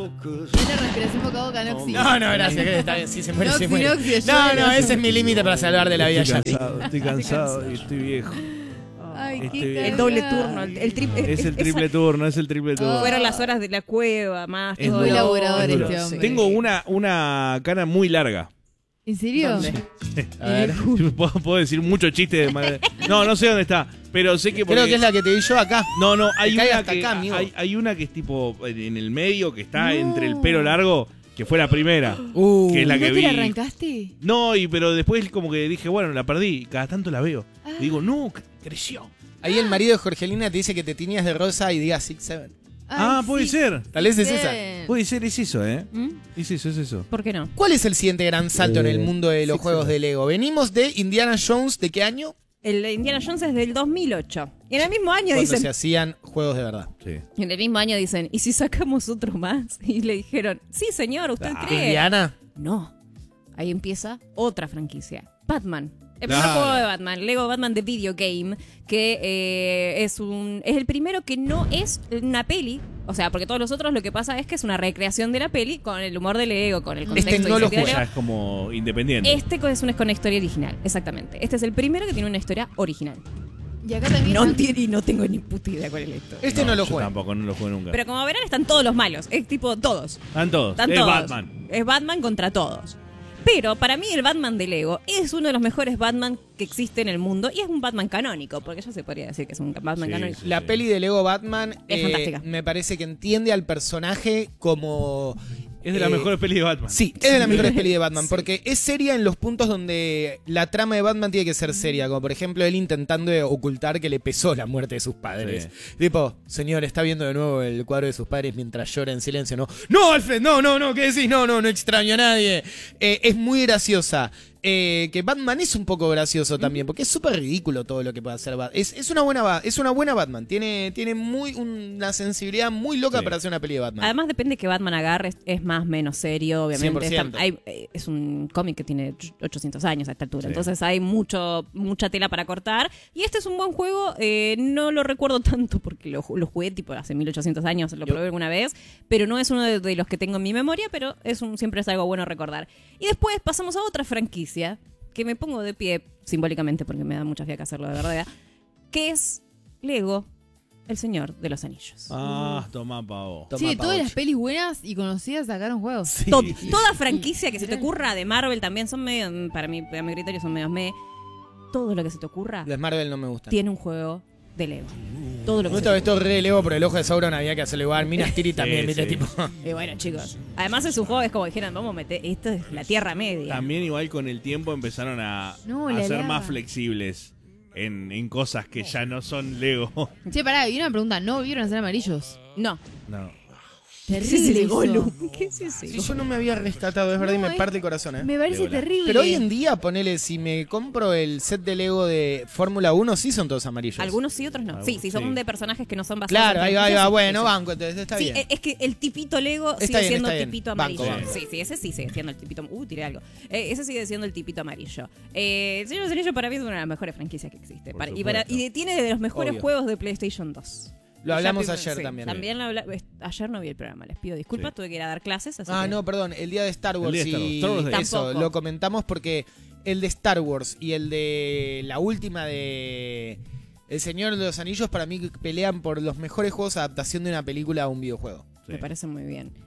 Una respiración boca a boca, Noxy. No, no, gracias. que Está bien, sí se muere, Noxy, se muere. Noxy, No, ayúdalo. no, ese es mi límite para salvar de la vida a Estoy Yapi. cansado, estoy cansado y estoy viejo. Ay, Este- qué El doble cagada. turno, el, el triple. Es el triple turno, es el triple turno. Fueron las horas de la cueva, más Es todo muy lo- laburador Es duro. este hombre. Tengo una, una cana muy larga. ¿En serio? ¿Dónde? A ver. Puedo, puedo decir mucho chiste de manera- No, no sé dónde está, pero sé que porque... Creo que es la que te di yo acá. No, no, hay Te cae una, hasta que, acá, amigo. hay, hay una que es tipo en el medio, que está entre el pelo largo, que fue la primera. Uh, Que es la ¿No que te vi. la arrancaste? No, y pero después como que dije, bueno, la perdí, y cada tanto la veo. Y digo, no, c- creció. Ahí el marido de Jorgelina te dice que te tiñas de rosa y diga six seven. ah, Ay, puede sí. ser. Tal vez es Bien. esa. Puede ser, es eso, ¿eh? ¿Mm? Es eso, es eso. ¿Por qué no? ¿Cuál es el siguiente gran salto en el Eh, mundo de los Six juegos Seven. de Lego? Venimos de Indiana Jones, ¿de qué año? El Indiana Jones es del dos mil ocho. Y en el mismo año Cuando dicen, se hacían juegos de verdad. Sí. en el mismo año dicen, ¿y si sacamos otro más? Y le dijeron, sí señor, ¿usted Ah. cree? ¿Indiana? No. Ahí empieza otra franquicia. Batman. El primer Claro. juego de Batman, Lego Batman The Video Game, que eh, es un es el primero que no es una peli. O sea, porque todos los otros lo que pasa es que es una recreación de la peli con el humor de Lego, con el contexto Este no lo de jugué. Lego. Ya es como independiente. Este es una, con una historia original, exactamente. Este es el primero que tiene una historia original. Y acá también. No están- tiene y no tengo ni puta idea cuál es la historia. Este no, lo yo jugué. tampoco, no lo jugué nunca. Pero como verán, están todos los malos. Es tipo todos. Están todos. Están es todos. Batman. Es Batman contra todos. Pero para mí el Batman de Lego es uno de los mejores Batman que existe en el mundo y es un Batman canónico, porque ya se podría decir que es un Batman Sí, canónico. sí. La peli de Lego Batman Es eh, fantástica. me parece que entiende al personaje como... Es de las eh, mejores pelis de Batman. Sí, es de las mejores pelis de Batman, porque es seria en los puntos donde la trama de Batman tiene que ser seria, como por ejemplo él intentando ocultar que le pesó la muerte de sus padres. Tipo, señor, está viendo de nuevo el cuadro de sus padres mientras llora en silencio, ¿no? No, Alfred, no, no, no, ¿qué decís? No, no, no extraño a nadie. Eh, es muy graciosa. Eh, que Batman es un poco gracioso también, porque es súper ridículo todo lo que puede hacer Batman. Es, es, una buena, Ba- es una buena Batman, tiene, tiene muy una sensibilidad muy loca Sí. para hacer una peli de Batman. Además depende que Batman agarre, es, es más menos serio, obviamente. cien por ciento. Está- hay- eh, es un cómic que tiene ochocientos años a esta altura, Sí. entonces hay mucho mucha tela para cortar. Y este es un buen juego, eh, no lo recuerdo tanto porque lo, ju- lo jugué tipo hace mil ochocientos años, lo Yo- probé alguna vez, pero no es uno de, de los que tengo en mi memoria, pero es un, siempre es algo bueno recordar. Y después pasamos a otra franquicia, que me pongo de pie simbólicamente porque me da mucha fiaca hacerlo de verdad, que es Lego, El Señor de los Anillos. Ah, toma pavo. Toma, Sí, de todas Pauch. las pelis buenas y conocidas sacaron juegos. Sí. To- toda franquicia que se te ocurra de Marvel también son medio, para mí, para mi criterio son medios me. Todo lo que se te ocurra Los Marvel no me gustan. tiene un juego de Lego. Todo lo que Me se gusta te esto re Lego por el ojo de Sauron había que hacerlo igual. Minas Tirith también, Sí, viste, sí. tipo. Y bueno, chicos. Además es un juego, es como dijeran, vamos a meter, esto es la Tierra Media. También igual con el tiempo empezaron a, No, a la ser lava. más flexibles en, en cosas que ya no son Lego. Che, pará, y una pregunta, ¿no vieron a ser amarillos? No. No. ¿Qué es el eso. Gollum? ¿Qué es ese? Si yo no me había rescatado, es verdad, y No, me es- parte el corazón, ¿eh? Me parece Legolas. terrible. Pero hoy en día, ponele, si me compro el set de Lego de Fórmula uno, sí son todos amarillos. Algunos sí, otros no. Algunos Sí, sí, son sí. de personajes que no son basados Claro, en ahí va, ahí va. franquicias, Bueno, sí. banco, entonces está Sí, bien. eh, es que el tipito Lego Está sigue bien, siendo está el bien. tipito Banco, amarillo. banco. Sí, sí, ese sí sigue siendo el tipito. Uh, tiré algo. Eh, ese sigue siendo el tipito amarillo. Eh, el Señor de los Anillos para mí es una de las mejores franquicias que existe. Por Para- y, para- supuesto. y de- tiene de los mejores Obvio. juegos de PlayStation dos. Lo hablamos Ya, ayer sí, también. También lo habla- es- ayer no vi el programa, les pido disculpas, Sí. tuve que ir a dar clases. Así Ah, que- no, perdón, el día de Star Wars. día de Star Wars. y Star Wars Day. eso, Tampoco. lo comentamos porque el de Star Wars y el de la última de El Señor de los Anillos para mí pelean por los mejores juegos de adaptación de una película a un videojuego. Me parece muy bien.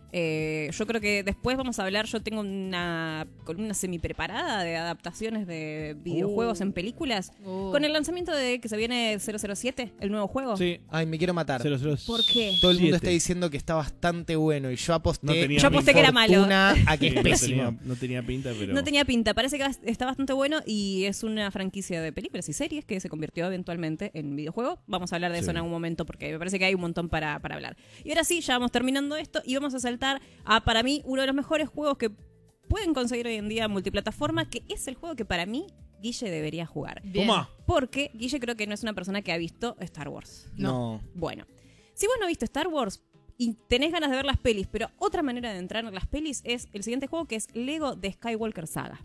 Eh, yo creo que después vamos a hablar, yo tengo una columna semi preparada de adaptaciones de videojuegos Uh. en películas. Uh. Con el lanzamiento de que se viene cero cero siete, el nuevo juego. Sí. Ay, me quiero matar. cero cero ¿Por qué? Todo el mundo siete. está diciendo que está bastante bueno y yo aposté, No tenía Yo aposté que era malo. fortuna a que Sí, es no, pésimo. tenía, no tenía pinta, pero. No tenía pinta, parece que va- está bastante bueno y es una franquicia de películas y series que se convirtió eventualmente en videojuego. Vamos a hablar de eso Sí. en algún momento porque me parece que hay un montón para, para hablar. Y ahora sí, ya vamos terminando esto y vamos a saltar a, para mí, uno de los mejores juegos que pueden conseguir hoy en día multiplataforma, que es el juego que para mí Guille debería jugar. Bien. Toma. Porque Guille creo que no es una persona que ha visto Star Wars. No. Bueno, si vos no viste Star Wars y tenés ganas de ver las pelis, pero otra manera de entrar en las pelis es el siguiente juego, que es Lego de Skywalker Saga.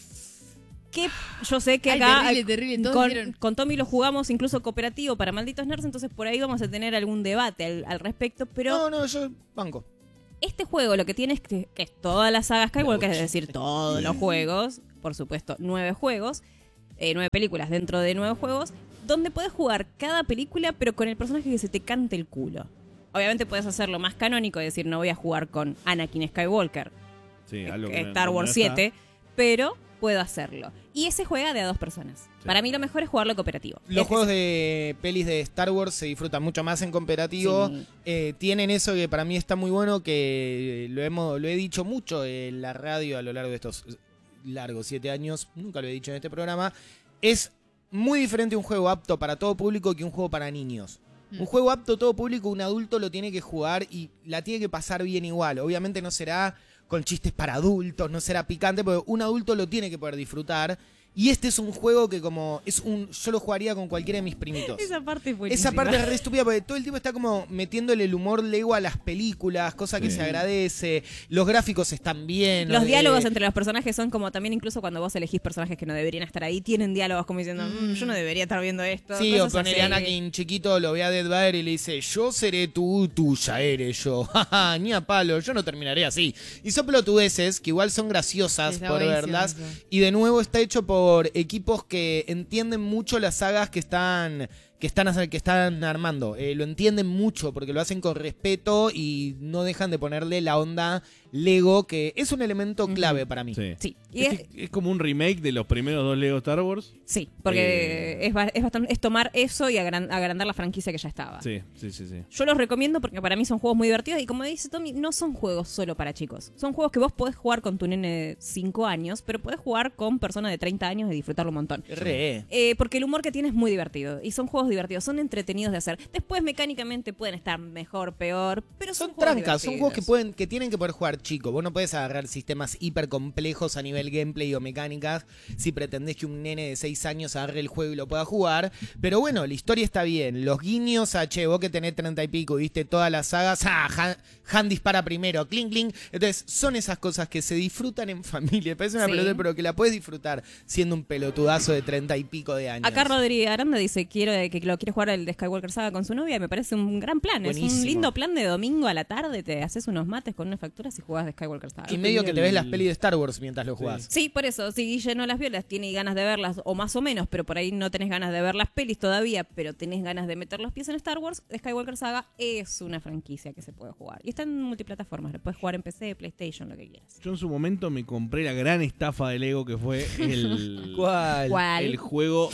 Que yo sé que Ay, acá terrible, terrible. Todos con, dijeron- con Tommy lo jugamos incluso cooperativo para Malditos Nerds, entonces por ahí vamos a tener algún debate al, al respecto, pero No, no, yo banco. este juego lo que tiene es que, que es toda la saga Skywalker, es decir, todos los juegos, por supuesto, nueve juegos, eh, nueve películas dentro de nueve juegos, donde puedes jugar cada película, pero con el personaje que se te cante el culo. Obviamente puedes hacerlo más canónico, es decir, no voy a jugar con Anakin Skywalker, Sí, eh, algo que no- Star no Wars está. siete, pero puedo hacerlo. Y ese juega de a dos personas. Sí. Para mí lo mejor es jugarlo cooperativo. Los Es- juegos de pelis de Star Wars se disfrutan mucho más en cooperativo. Sí. Eh, tienen eso que para mí está muy bueno, que lo hemos lo he dicho mucho en la radio a lo largo de estos largos siete años. Nunca lo he dicho en este programa. Es muy diferente un juego apto para todo público que un juego para niños. Mm. Un juego apto a todo público, un adulto lo tiene que jugar y la tiene que pasar bien igual. Obviamente no será con chistes para adultos, no será picante, porque un adulto lo tiene que poder disfrutar. Y este es un juego que como es un yo lo jugaría con cualquiera de mis primitos. Esa parte fue Esa parte es re estúpida porque todo el tiempo está como metiéndole el humor Lego a las películas, cosa que Sí. se agradece. Los gráficos están bien. Los eh, diálogos entre los personajes son como también, incluso cuando vos elegís personajes que no deberían estar ahí, tienen diálogos como diciendo, "Mm, yo no debería estar viendo esto". Sí, o cosas poner a así. Anakin chiquito, lo ve a Dead Vader y le dice, yo seré tú, tuya eres yo. Jaja, ni a palo, yo no terminaré así. Y son pelotudeces que igual son graciosas Está por buenísimo verlas. eso. Y de nuevo está hecho por equipos que entienden mucho las sagas que están que están que están armando. Eh, lo entienden mucho porque lo hacen con respeto y no dejan de ponerle la onda Lego, que es un elemento clave para mí. Sí. Sí, y Es, es- que es como un remake de los primeros dos Lego Star Wars. sí, porque Eh. es, ba- es bastante es tomar eso y agran- agrandar la franquicia que ya estaba. Sí, sí, sí, sí. Yo los recomiendo porque para mí son juegos muy divertidos y como dice Tommy, no son juegos solo para chicos. Son juegos que vos podés jugar con tu nene de cinco años, pero podés jugar con personas de treinta años y disfrutarlo un montón. Re. Eh, porque el humor que tiene es muy divertido y son juegos divertidos, son entretenidos de hacer. Después mecánicamente pueden estar mejor, peor, pero son, Son juegos trancas, son juegos que divertidos. pueden, que tienen que poder jugar chico. Vos no podés agarrar sistemas hiper complejos a nivel gameplay o mecánicas si pretendés que un nene de seis años agarre el juego y lo pueda jugar. Pero bueno, la historia está bien. Los guiños, a che, vos que tenés treinta y pico, viste todas las sagas, ah, Han, Han dispara primero, clink, clink. Entonces, son esas cosas que se disfrutan en familia. Parece una Sí. pelota, pero que la puedes disfrutar siendo un pelotudazo de treinta y pico de años. Acá Rodri Aranda dice quiero, que lo quiere jugar el de Skywalker Saga con su novia y me parece un gran plan. Es Buenísimo. un lindo plan de domingo a la tarde, te haces unos mates con unas facturas y jugás de Skywalker Saga. Y medio que te ves las el- pelis de Star Wars mientras lo jugás. Sí, por eso, si Guille no las vio, las tiene ganas de verlas, o más o menos, pero por ahí no tenés ganas de ver las pelis todavía, pero tenés ganas de meter los pies en Star Wars, Skywalker Saga es una franquicia que se puede jugar. Y está en multiplataformas, lo puedes jugar en P C, PlayStation, lo que quieras. Yo en su momento me compré la gran estafa de Lego que fue el, ¿Cuál? ¿Cuál? el juego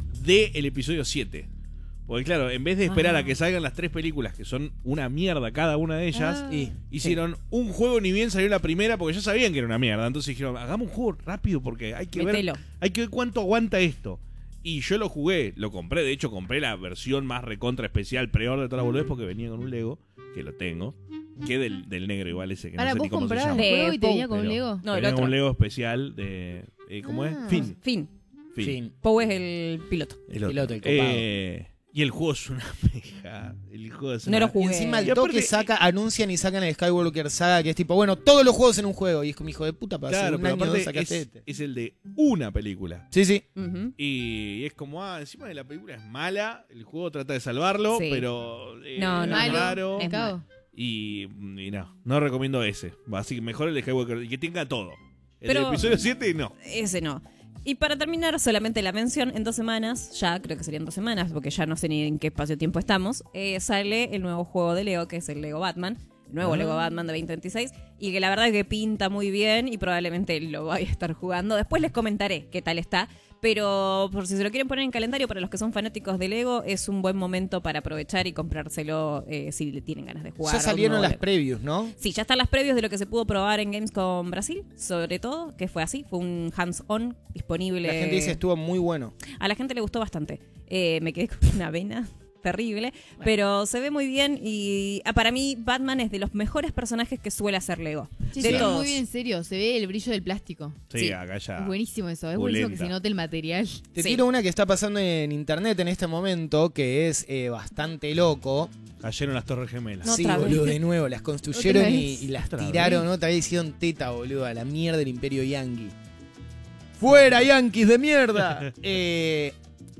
del episodio siete. Porque claro, en vez de esperar Ah. a que salgan las tres películas, que son una mierda cada una de ellas, Ah. Y- hicieron un juego ni bien salió la primera, porque ya sabían que era una mierda. Entonces dijeron, hagamos un juego rápido porque hay que Mételo. ver hay que ver cuánto aguanta esto. Y yo lo jugué, lo compré, de hecho compré la versión más recontra especial, peor de toda la boludez, porque venía con un Lego, que lo tengo, que del, del negro igual ese, que Ahora, no sé vos ni cómo se comprabas llama. el juego y te De venía con un Pero Lego. No, el venía con otro. un Lego especial de... eh, ¿Cómo es? Ah. Fin. Fin. Fin. Fin. Poe es el piloto. El otro. Piloto, el copado. Eh, y el juego es una peja. El juego es No una- lo Y jugué. encima el Y aparte- toque saca, anuncian y sacan el Skywalker Saga, que es tipo, bueno, todos los juegos en un juego. Y es como, hijo de puta, para Claro, hacer un pero año aparte sacaste es, este. es el de una película. Sí, sí. Ujú. Y es como, ah, encima de la película es mala, el juego trata de salvarlo, Sí. pero eh, No, es no, Malo, raro. es Cabo. Y, y no, no recomiendo ese. Así que mejor el de Skywalker, y que tenga todo. El Pero- del episodio siete, no. Ese no. Y para terminar, solamente la mención, en dos semanas, ya creo que serían dos semanas, porque ya no sé ni en qué espacio-tiempo estamos, eh, sale el nuevo juego de Lego, que es el Lego Batman. nuevo Ah. Lego Batman de veinte veintiséis, y que la verdad es que pinta muy bien y probablemente lo vaya a estar jugando. Después les comentaré qué tal está, pero por si se lo quieren poner en calendario, para los que son fanáticos de Lego, es un buen momento para aprovechar y comprárselo eh, si le tienen ganas de jugar. Ya a un salieron nuevo las Lego. previews, ¿no? Sí, ya están las previews de lo que se pudo probar en Gamescom Brasil, sobre todo, que fue así, fue un hands-on disponible. La gente dice estuvo muy bueno. A la gente le gustó bastante. Eh, me quedé con una vena terrible, pero se ve muy bien y ah, para mí Batman es de los mejores personajes que suele hacer Lego. Che, de se ve todos. muy bien, en serio. Se ve el brillo del plástico. Sí, Sí. acá ya. Es buenísimo eso. Es buenísimo que Pulenta. se note el material. Te Sí. tiro una que está pasando en internet en este momento, que es eh, bastante loco. Cayeron las Torres Gemelas. No, sí, otra vez. boludo, de nuevo. Las construyeron Otra y, vez. y las Otra tiraron. vez. Otra vez hicieron teta, boludo, a la mierda del Imperio Yankee. ¡Fuera, Yankees de mierda! eh,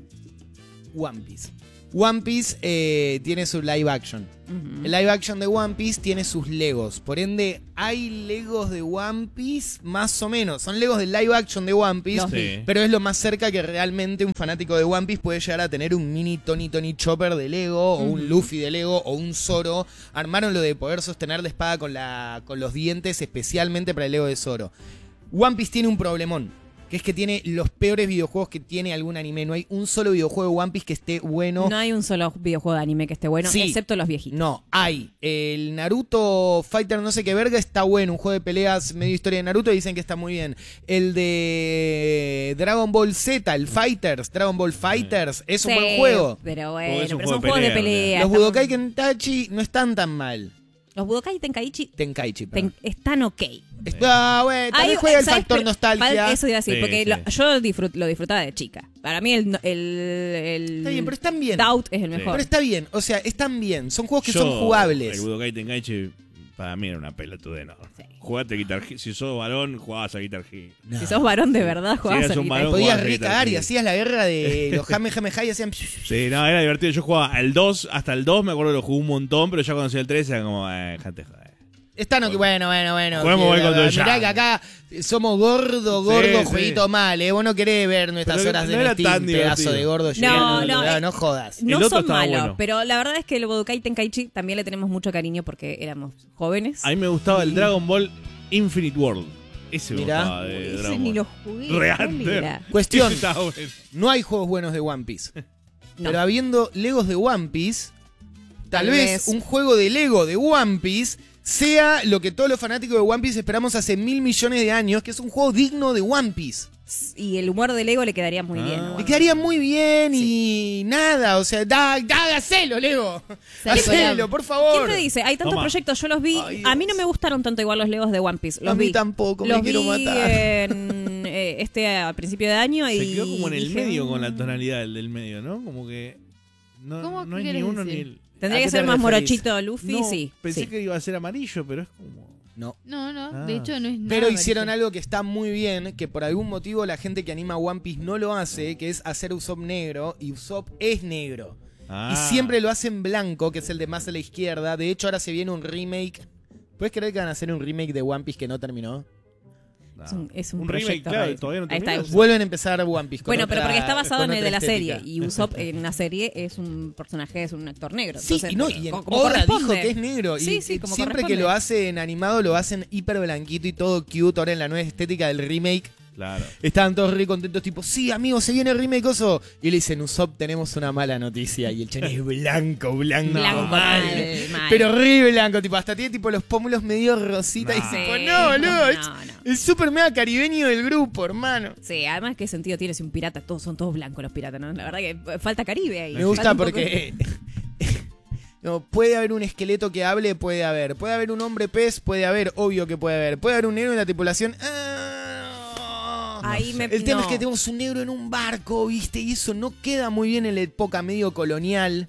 One Piece. One Piece eh, tiene su live action. Ujú. El live action de One Piece tiene sus Legos. Por ende, hay Legos de One Piece más o menos. Son Legos del live action de One Piece. Los Sí. Pero es lo más cerca que realmente un fanático de One Piece puede llegar a tener un mini Tony Tony Chopper de Lego, o un Luffy de Lego, o un Zoro. Armaron lo de poder sostener la espada con, la, con los dientes especialmente para el Lego de Zoro. One Piece tiene un problemón, que es que tiene los peores videojuegos que tiene algún anime. No hay un solo videojuego de One Piece que esté bueno. No hay un solo videojuego de anime que esté bueno, Sí. excepto los viejitos. No, hay. El Naruto Fighter no sé qué verga está bueno. Un juego de peleas medio historia de Naruto, dicen que está muy bien. El de Dragon Ball Z, el Fighters, Dragon Ball Fighters, es un Sí, buen juego. Pero bueno, Porque es un pero juego son de juegos de pelea, pelea. Los están- Budokai Tenkaichi no están tan mal. Los Budokai Tenkaichi Tenkaichi, ten- perdón. están ok. Ah, güey, tal Ahí, vez juega el ¿sabes? factor Pero- nostalgia. Eso iba a decir, Sí, porque sí. lo- yo disfrut- lo disfrutaba de chica. Para mí el, el, el Está bien, pero están bien. Doubt es el Sí. mejor. Pero está bien, o sea, están bien. Son juegos que Yo, son jugables. El Budokai Tenkaichi para mí era una pelotude enorme. Sí. Jugate Guitar Hero. Si sos varón, jugabas a Guitar Hero. No. Si sos varón de verdad, jugabas eras al un Guitar varón, Hero. Podías jugabas a Guitar recagar y Hero. hacías la guerra de los Kamehameha y hacían... Sí, no, era divertido. Yo jugaba al dos, hasta el dos me acuerdo que lo jugué un montón, pero ya cuando hacía el tres era como, eh, dejate joder. Están ok, bueno, bueno, bueno. Juguemos que- hoy contra el Mirá Jan. que acá somos gordo, gordo, Sí, jueguito sí. mal, ¿eh? Vos no querés ver nuestras Pero horas no de era Steam, tan pedazo divertido. de gordo. No, llorando, no, no, eh, no jodas. No El otro son estaba malos, bueno. pero la verdad es que el Budokai Tenkaichi también le tenemos mucho cariño porque éramos jóvenes. A mí me gustaba el Dragon Ball Infinite World. Ese me Mirá. gustaba de Ese Dragon ni Ball. lo jugué. Re ¿cuál under. era? Cuestión, Ese estaba bueno. no hay juegos buenos de One Piece. No. Pero habiendo Legos de One Piece, tal, Tal vez, vez. un juego de Lego de One Piece sea lo que todos los fanáticos de One Piece esperamos hace mil millones de años, que es un juego digno de One Piece. Y el humor de Lego le quedaría muy Ah. bien. ¿no? Le quedaría muy bien y nada, o sea, da, da, hacelo, Lego. Sale Hacelo, collab. por favor. ¿Quién te dice? Hay tantos Toma. proyectos, yo los vi. Ay, a mí no Dios. me gustaron tanto igual los Legos de One Piece. Los A mí vi. tampoco, me los quiero vi matar. en, eh, este a principio de año y Se quedó como en el dije, medio con la "Mm". tonalidad del, del medio, ¿no? Como que no, ¿Cómo no hay querés ni uno decir? ni el... Tendría ¿A que qué ser te más referís? morochito Luffy, No, sí. pensé sí. que iba a ser amarillo, pero es como... No. No, no, Ah. de hecho no es nada. Pero hicieron amarillo. algo que está muy bien, que por algún motivo la gente que anima One Piece no lo hace, que es hacer Usopp negro, y Usopp es negro. Ah. Y siempre lo hacen blanco, que es el de más a la izquierda. De hecho, ahora se viene un remake. ¿Puedes creer que van a hacer un remake de One Piece que no terminó? No. Es un, es un, Un remake, proyecto. claro, rarísimo. todavía no Ahí está. terminó. Vuelven a empezar One Piece. Con Bueno, pero otra- porque está basado con en el de otra la serie. estética. Y Usopp en una serie es un personaje, es un actor negro. Sí, Entonces, y no, y en como- como Oda dijo corresponde. que es negro. Sí, y sí, como siempre que corresponde. lo hacen animado, lo hacen hiper blanquito y todo cute. Ahora en la nueva estética del remake. Claro. Estaban todos re contentos, tipo, sí, amigo, se viene el remake, oso. Y le dicen, Usopp, tenemos una mala noticia. Y el chan es blanco, blanco, Blanco, mal. mal, mal. Pero re blanco, tipo, hasta tiene tipo los pómulos medio rositas. No. Y tipo, Sí, no, boludo, no, es no. el super mega caribeño del grupo, hermano. Sí, además, ¿qué sentido tiene si un pirata? Todos son todos blancos los piratas, ¿no? La verdad que falta Caribe ahí. Me gusta Falta un poco- porque... No, puede haber un esqueleto que hable, puede haber. Puede haber un hombre pez, puede haber, obvio que puede haber. Puede haber un negro en la tripulación. Ah, Ahí me- El tema no. es que tenemos un negro en un barco, ¿viste? Y eso no queda muy bien en la época medio colonial.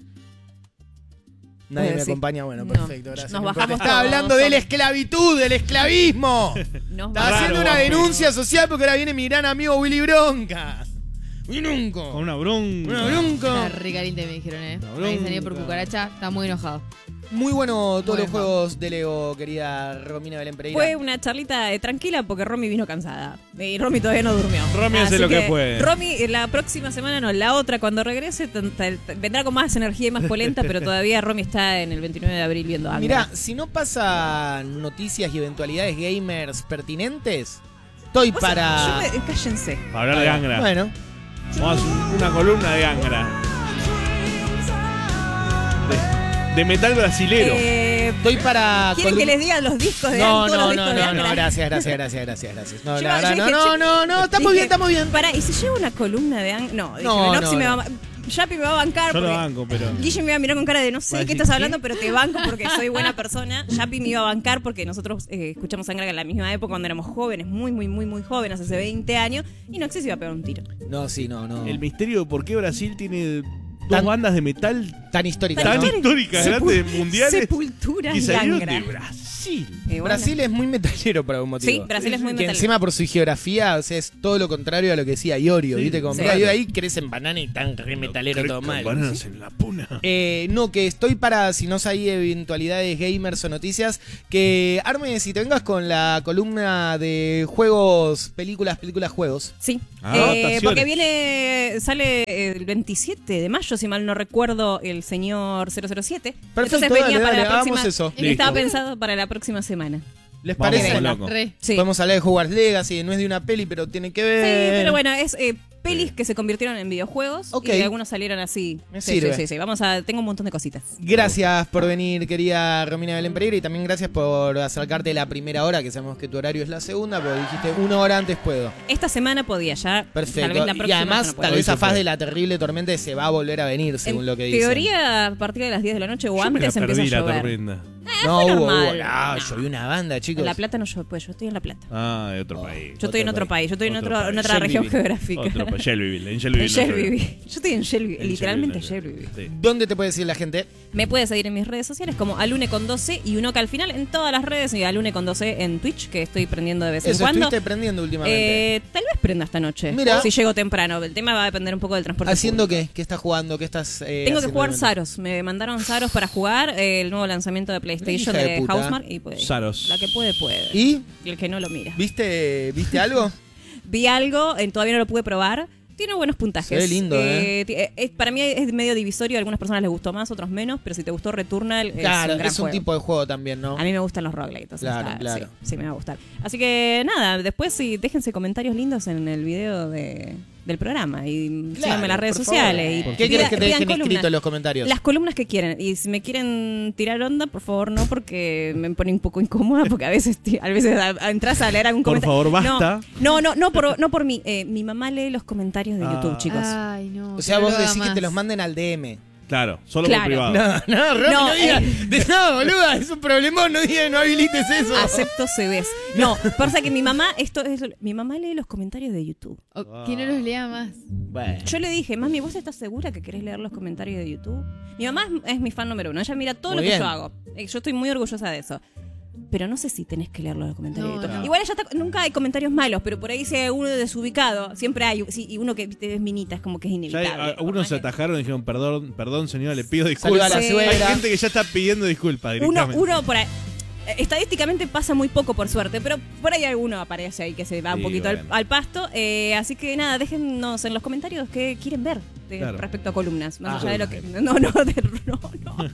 Nadie Eh, me sí. acompaña, bueno, No. perfecto, gracias. Nos No importa. bajamos Estaba todos, hablando de la somos- esclavitud, del esclavismo. Nos Estaba Raro, haciendo una One Piece. denuncia social porque ahora viene mi gran amigo Willy Bronca. Willy Bronca. Con una bronca. Una bronca. Está re caliente, me dijeron, eh. Una Me habían salido por bronca. cucaracha, está muy enojado. Muy bueno todos los Bueno. juegos de Lego, querida Romina Belén Pereira. Fue una charlita eh, tranquila porque Romy vino cansada. Y Romy todavía no durmió. Romy hace Así lo que puede. Romy, eh, la próxima semana, no, la otra, cuando regrese, t- t- t- vendrá con más energía y más polenta, pero todavía Romy está en el veintinueve de abril viendo Angra. Mirá, si no pasan noticias y eventualidades gamers pertinentes, estoy Vos- para... yo me- cállense. Para hablar de Angra. Bueno, Vamos a hacer una columna de Angra. De, de metal brasilero. Eh, estoy para... ¿Quieren colu- que les diga los discos de No, todos no, los no, discos de no, Angra? no, gracias, gracias, gracias, gracias, gracias. No, Yo- la yo verdad, no, dije, no, che, no, no, estamos dije, bien, estamos bien. Pará, ¿y si llevo una columna de Angra? No, dije, No, Menoxi no, me no. va a... Yapi me va a bancar Yo lo porque banco, pero. Guille me iba a mirar con cara de no sé Va a de qué decir, estás ¿qué? hablando, pero te banco porque soy buena persona. Yapi me iba a bancar porque nosotros eh, escuchamos Angra en la misma época cuando éramos jóvenes, muy, muy, muy, muy jóvenes, hace veinte años, y no sé si iba a pegar un tiro. No, sí, no, no. El misterio de por qué Brasil tiene dos Tan- bandas de metal Tan histórica, tan ¿no? históricas, Sepu- grandes, mundiales, Sepultura que y salieron Angra. de Brasil. Eh, bueno. Brasil es muy metalero por algún motivo. Sí, Brasil es muy Que metalero. encima por su geografía, o sea, es todo lo contrario a lo que decía Iorio, Sí, ¿viste? Como sí. mira, yo ahí crecen banana y tan re metalero todo mal. Bananas en la puna. Eh, no, que estoy para, si no hay eventualidades gamers o noticias, que armes y te vengas con la columna de juegos, películas, películas, juegos. Sí, Ah, Eh, adaptaciones. porque viene, sale el veintisiete de mayo, si mal no recuerdo, el señor cero cero siete. Perfecto, Entonces venía dale, para dale, la próxima. hagamos eso. Estaba Listo. pensado para la próxima semana. ¿Les Vamos, parece? vamos, loco. Re. Sí. Podemos hablar de Hogwarts Legacy, no es de una peli, pero tiene que ver. Sí, pero bueno, es eh, pelis que se convirtieron en videojuegos Ok. y algunos salieron así. Me sí, sirve. sí, sí, sí. Vamos a, tengo un montón de cositas. Gracias por venir, querida Romina Belén Pereira, y también gracias por acercarte la primera hora, que sabemos que tu horario es la segunda, pero dijiste una hora antes puedo. Esta semana podía ya. Perfecto. Tal vez la Y próxima además, ya no puedo. tal vez Hoy a se faz fue. de la terrible tormenta se va a volver a venir, según en lo que dicen. teoría, a partir de las diez de la noche o Yo me la antes empieza perdí a la llover. tormenta. No, fue hubo, hubo, normal. no, No. llovió una banda, chicos. En La Plata no llueve, pues yo estoy en La Plata. Ah, de otro Oh. país. Yo estoy en Otro otro país, yo estoy en, Otro otro, en país. otra región Shelbyville. geográfica. Otro país. Shelbyville. En En Shelbyville. no Shelbyville. llueve. Yo estoy en Shelbyville, En literalmente Shelbyville, Shelbyville. no llueve. Sí. ¿Dónde te puede decir la gente? Me puedes seguir en mis redes sociales como Alune con doce y uno que al final en todas las redes y Alune con doce en Twitch, que estoy prendiendo de vez en Eso, cuando. estuviste prendiendo últimamente. Eh, tal vez prenda esta noche. Mira. Si llego temprano. El tema va a depender un poco del transporte. ¿Haciendo público. qué? ¿Qué estás jugando? ¿Qué estás eh, Tengo que haciendo jugar realmente? Saros. Me mandaron Saros para jugar eh, el nuevo lanzamiento de PlayStation Hija de de, puta. Housemarque. Y pues, Saros. La que puede, puede. ¿Y? Y el que no lo mira. ¿Viste, ¿viste algo? Vi algo, eh, todavía no lo pude probar. Tiene buenos puntajes. Se ve lindo, ¿eh? ti- eh, es- para mí es medio divisorio. A algunas personas les gustó más, otros menos. Pero si te gustó Returnal, Claro, es un gran es un juego. tipo de juego también, ¿no? A mí me gustan los roguelites. entonces Claro, está- claro. Sí, sí, me va a gustar. Así que nada, después sí, déjense comentarios lindos en el video de, del programa. Y síganme en las redes por sociales. favor. Y ¿Qué quieres pidan- que te pidan dejen columnas. escrito en los comentarios? Las columnas que quieren. Y si me quieren tirar onda, por favor, no, porque me pone un poco incómoda, porque a veces, ti- a veces a- a- entras a leer algún Por comentario. favor, basta. No, no, no, no por, no por mí. Eh, mi mamá lee los comentarios de Ah. YouTube, chicos. Ay, no. O sea, que no vos lo haga decís que más. te los manden al D M. Claro, solo Claro. por privado. No, no, Romy, no, No, digas. eh. De- No, boluda, es un problemón, no digas, no habilites eso. Acepto C Vs. No, pasa que mi mamá, esto es, mi mamá lee los comentarios de YouTube. O que no los lea más. Bueno. Yo le dije, mami, ¿vos estás segura que querés leer los comentarios de YouTube? Mi mamá es, es mi fan número uno. Ella mira todo Muy lo que bien. yo hago. Eh, Yo estoy muy orgullosa de eso. Pero no sé si tenés que leer los comentarios No, de YouTube. no. Igual ella está, nunca hay comentarios malos, pero por ahí si hay uno desubicado, siempre hay. Sí, y uno que viste, es minita, es como que es Ya inevitable. hay- a- Por algunos más se que- atajaron y dijeron, perdón, perdón señora, le pido Saluda disculpas. a la Sí. suegra. Hay gente que ya está pidiendo disculpas Uno, directamente. uno por ahí. eh, Estadísticamente pasa muy poco, por suerte, pero por ahí alguno aparece ahí que se va un Sí, poquito al, bueno. al pasto. eh, así que nada, déjennos en los comentarios qué quieren ver de- Claro. respecto a columnas. Más Ah, allá de lo que. No, no, de- no, no.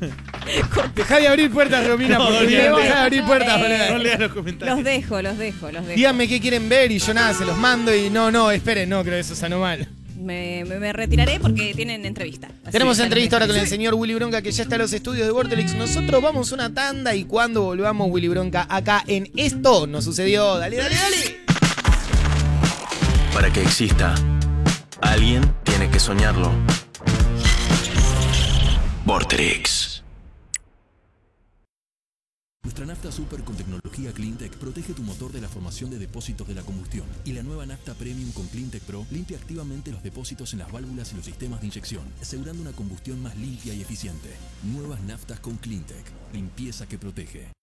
Dejá de abrir puertas, Romina, No, por favor. no, Dejá no. de abrir puertas, Eh, boluda. No leas los comentarios. Los dejo, los dejo, los dejo. Díganme qué quieren ver y yo nada, se los mando y no, no, esperen, no, creo que eso es mal. Me, me- me retiraré porque tienen entrevista. Así Tenemos que- entrevista ahora con el señor Willy Bronca, que ya está en los estudios de Vortelix. Nosotros vamos a una tanda y cuando volvamos, Willy Bronca, acá en Esto Nos Sucedió. Dale, dale, dale. Para que exista, alguien tiene que soñarlo. Vorterix. Nuestra nafta super con tecnología CleanTech protege tu motor de la formación de depósitos de la combustión. Y la nueva nafta Premium con CleanTech Pro limpia activamente los depósitos en las válvulas y los sistemas de inyección, asegurando una combustión más limpia y eficiente. Nuevas naftas con CleanTech. Limpieza que protege.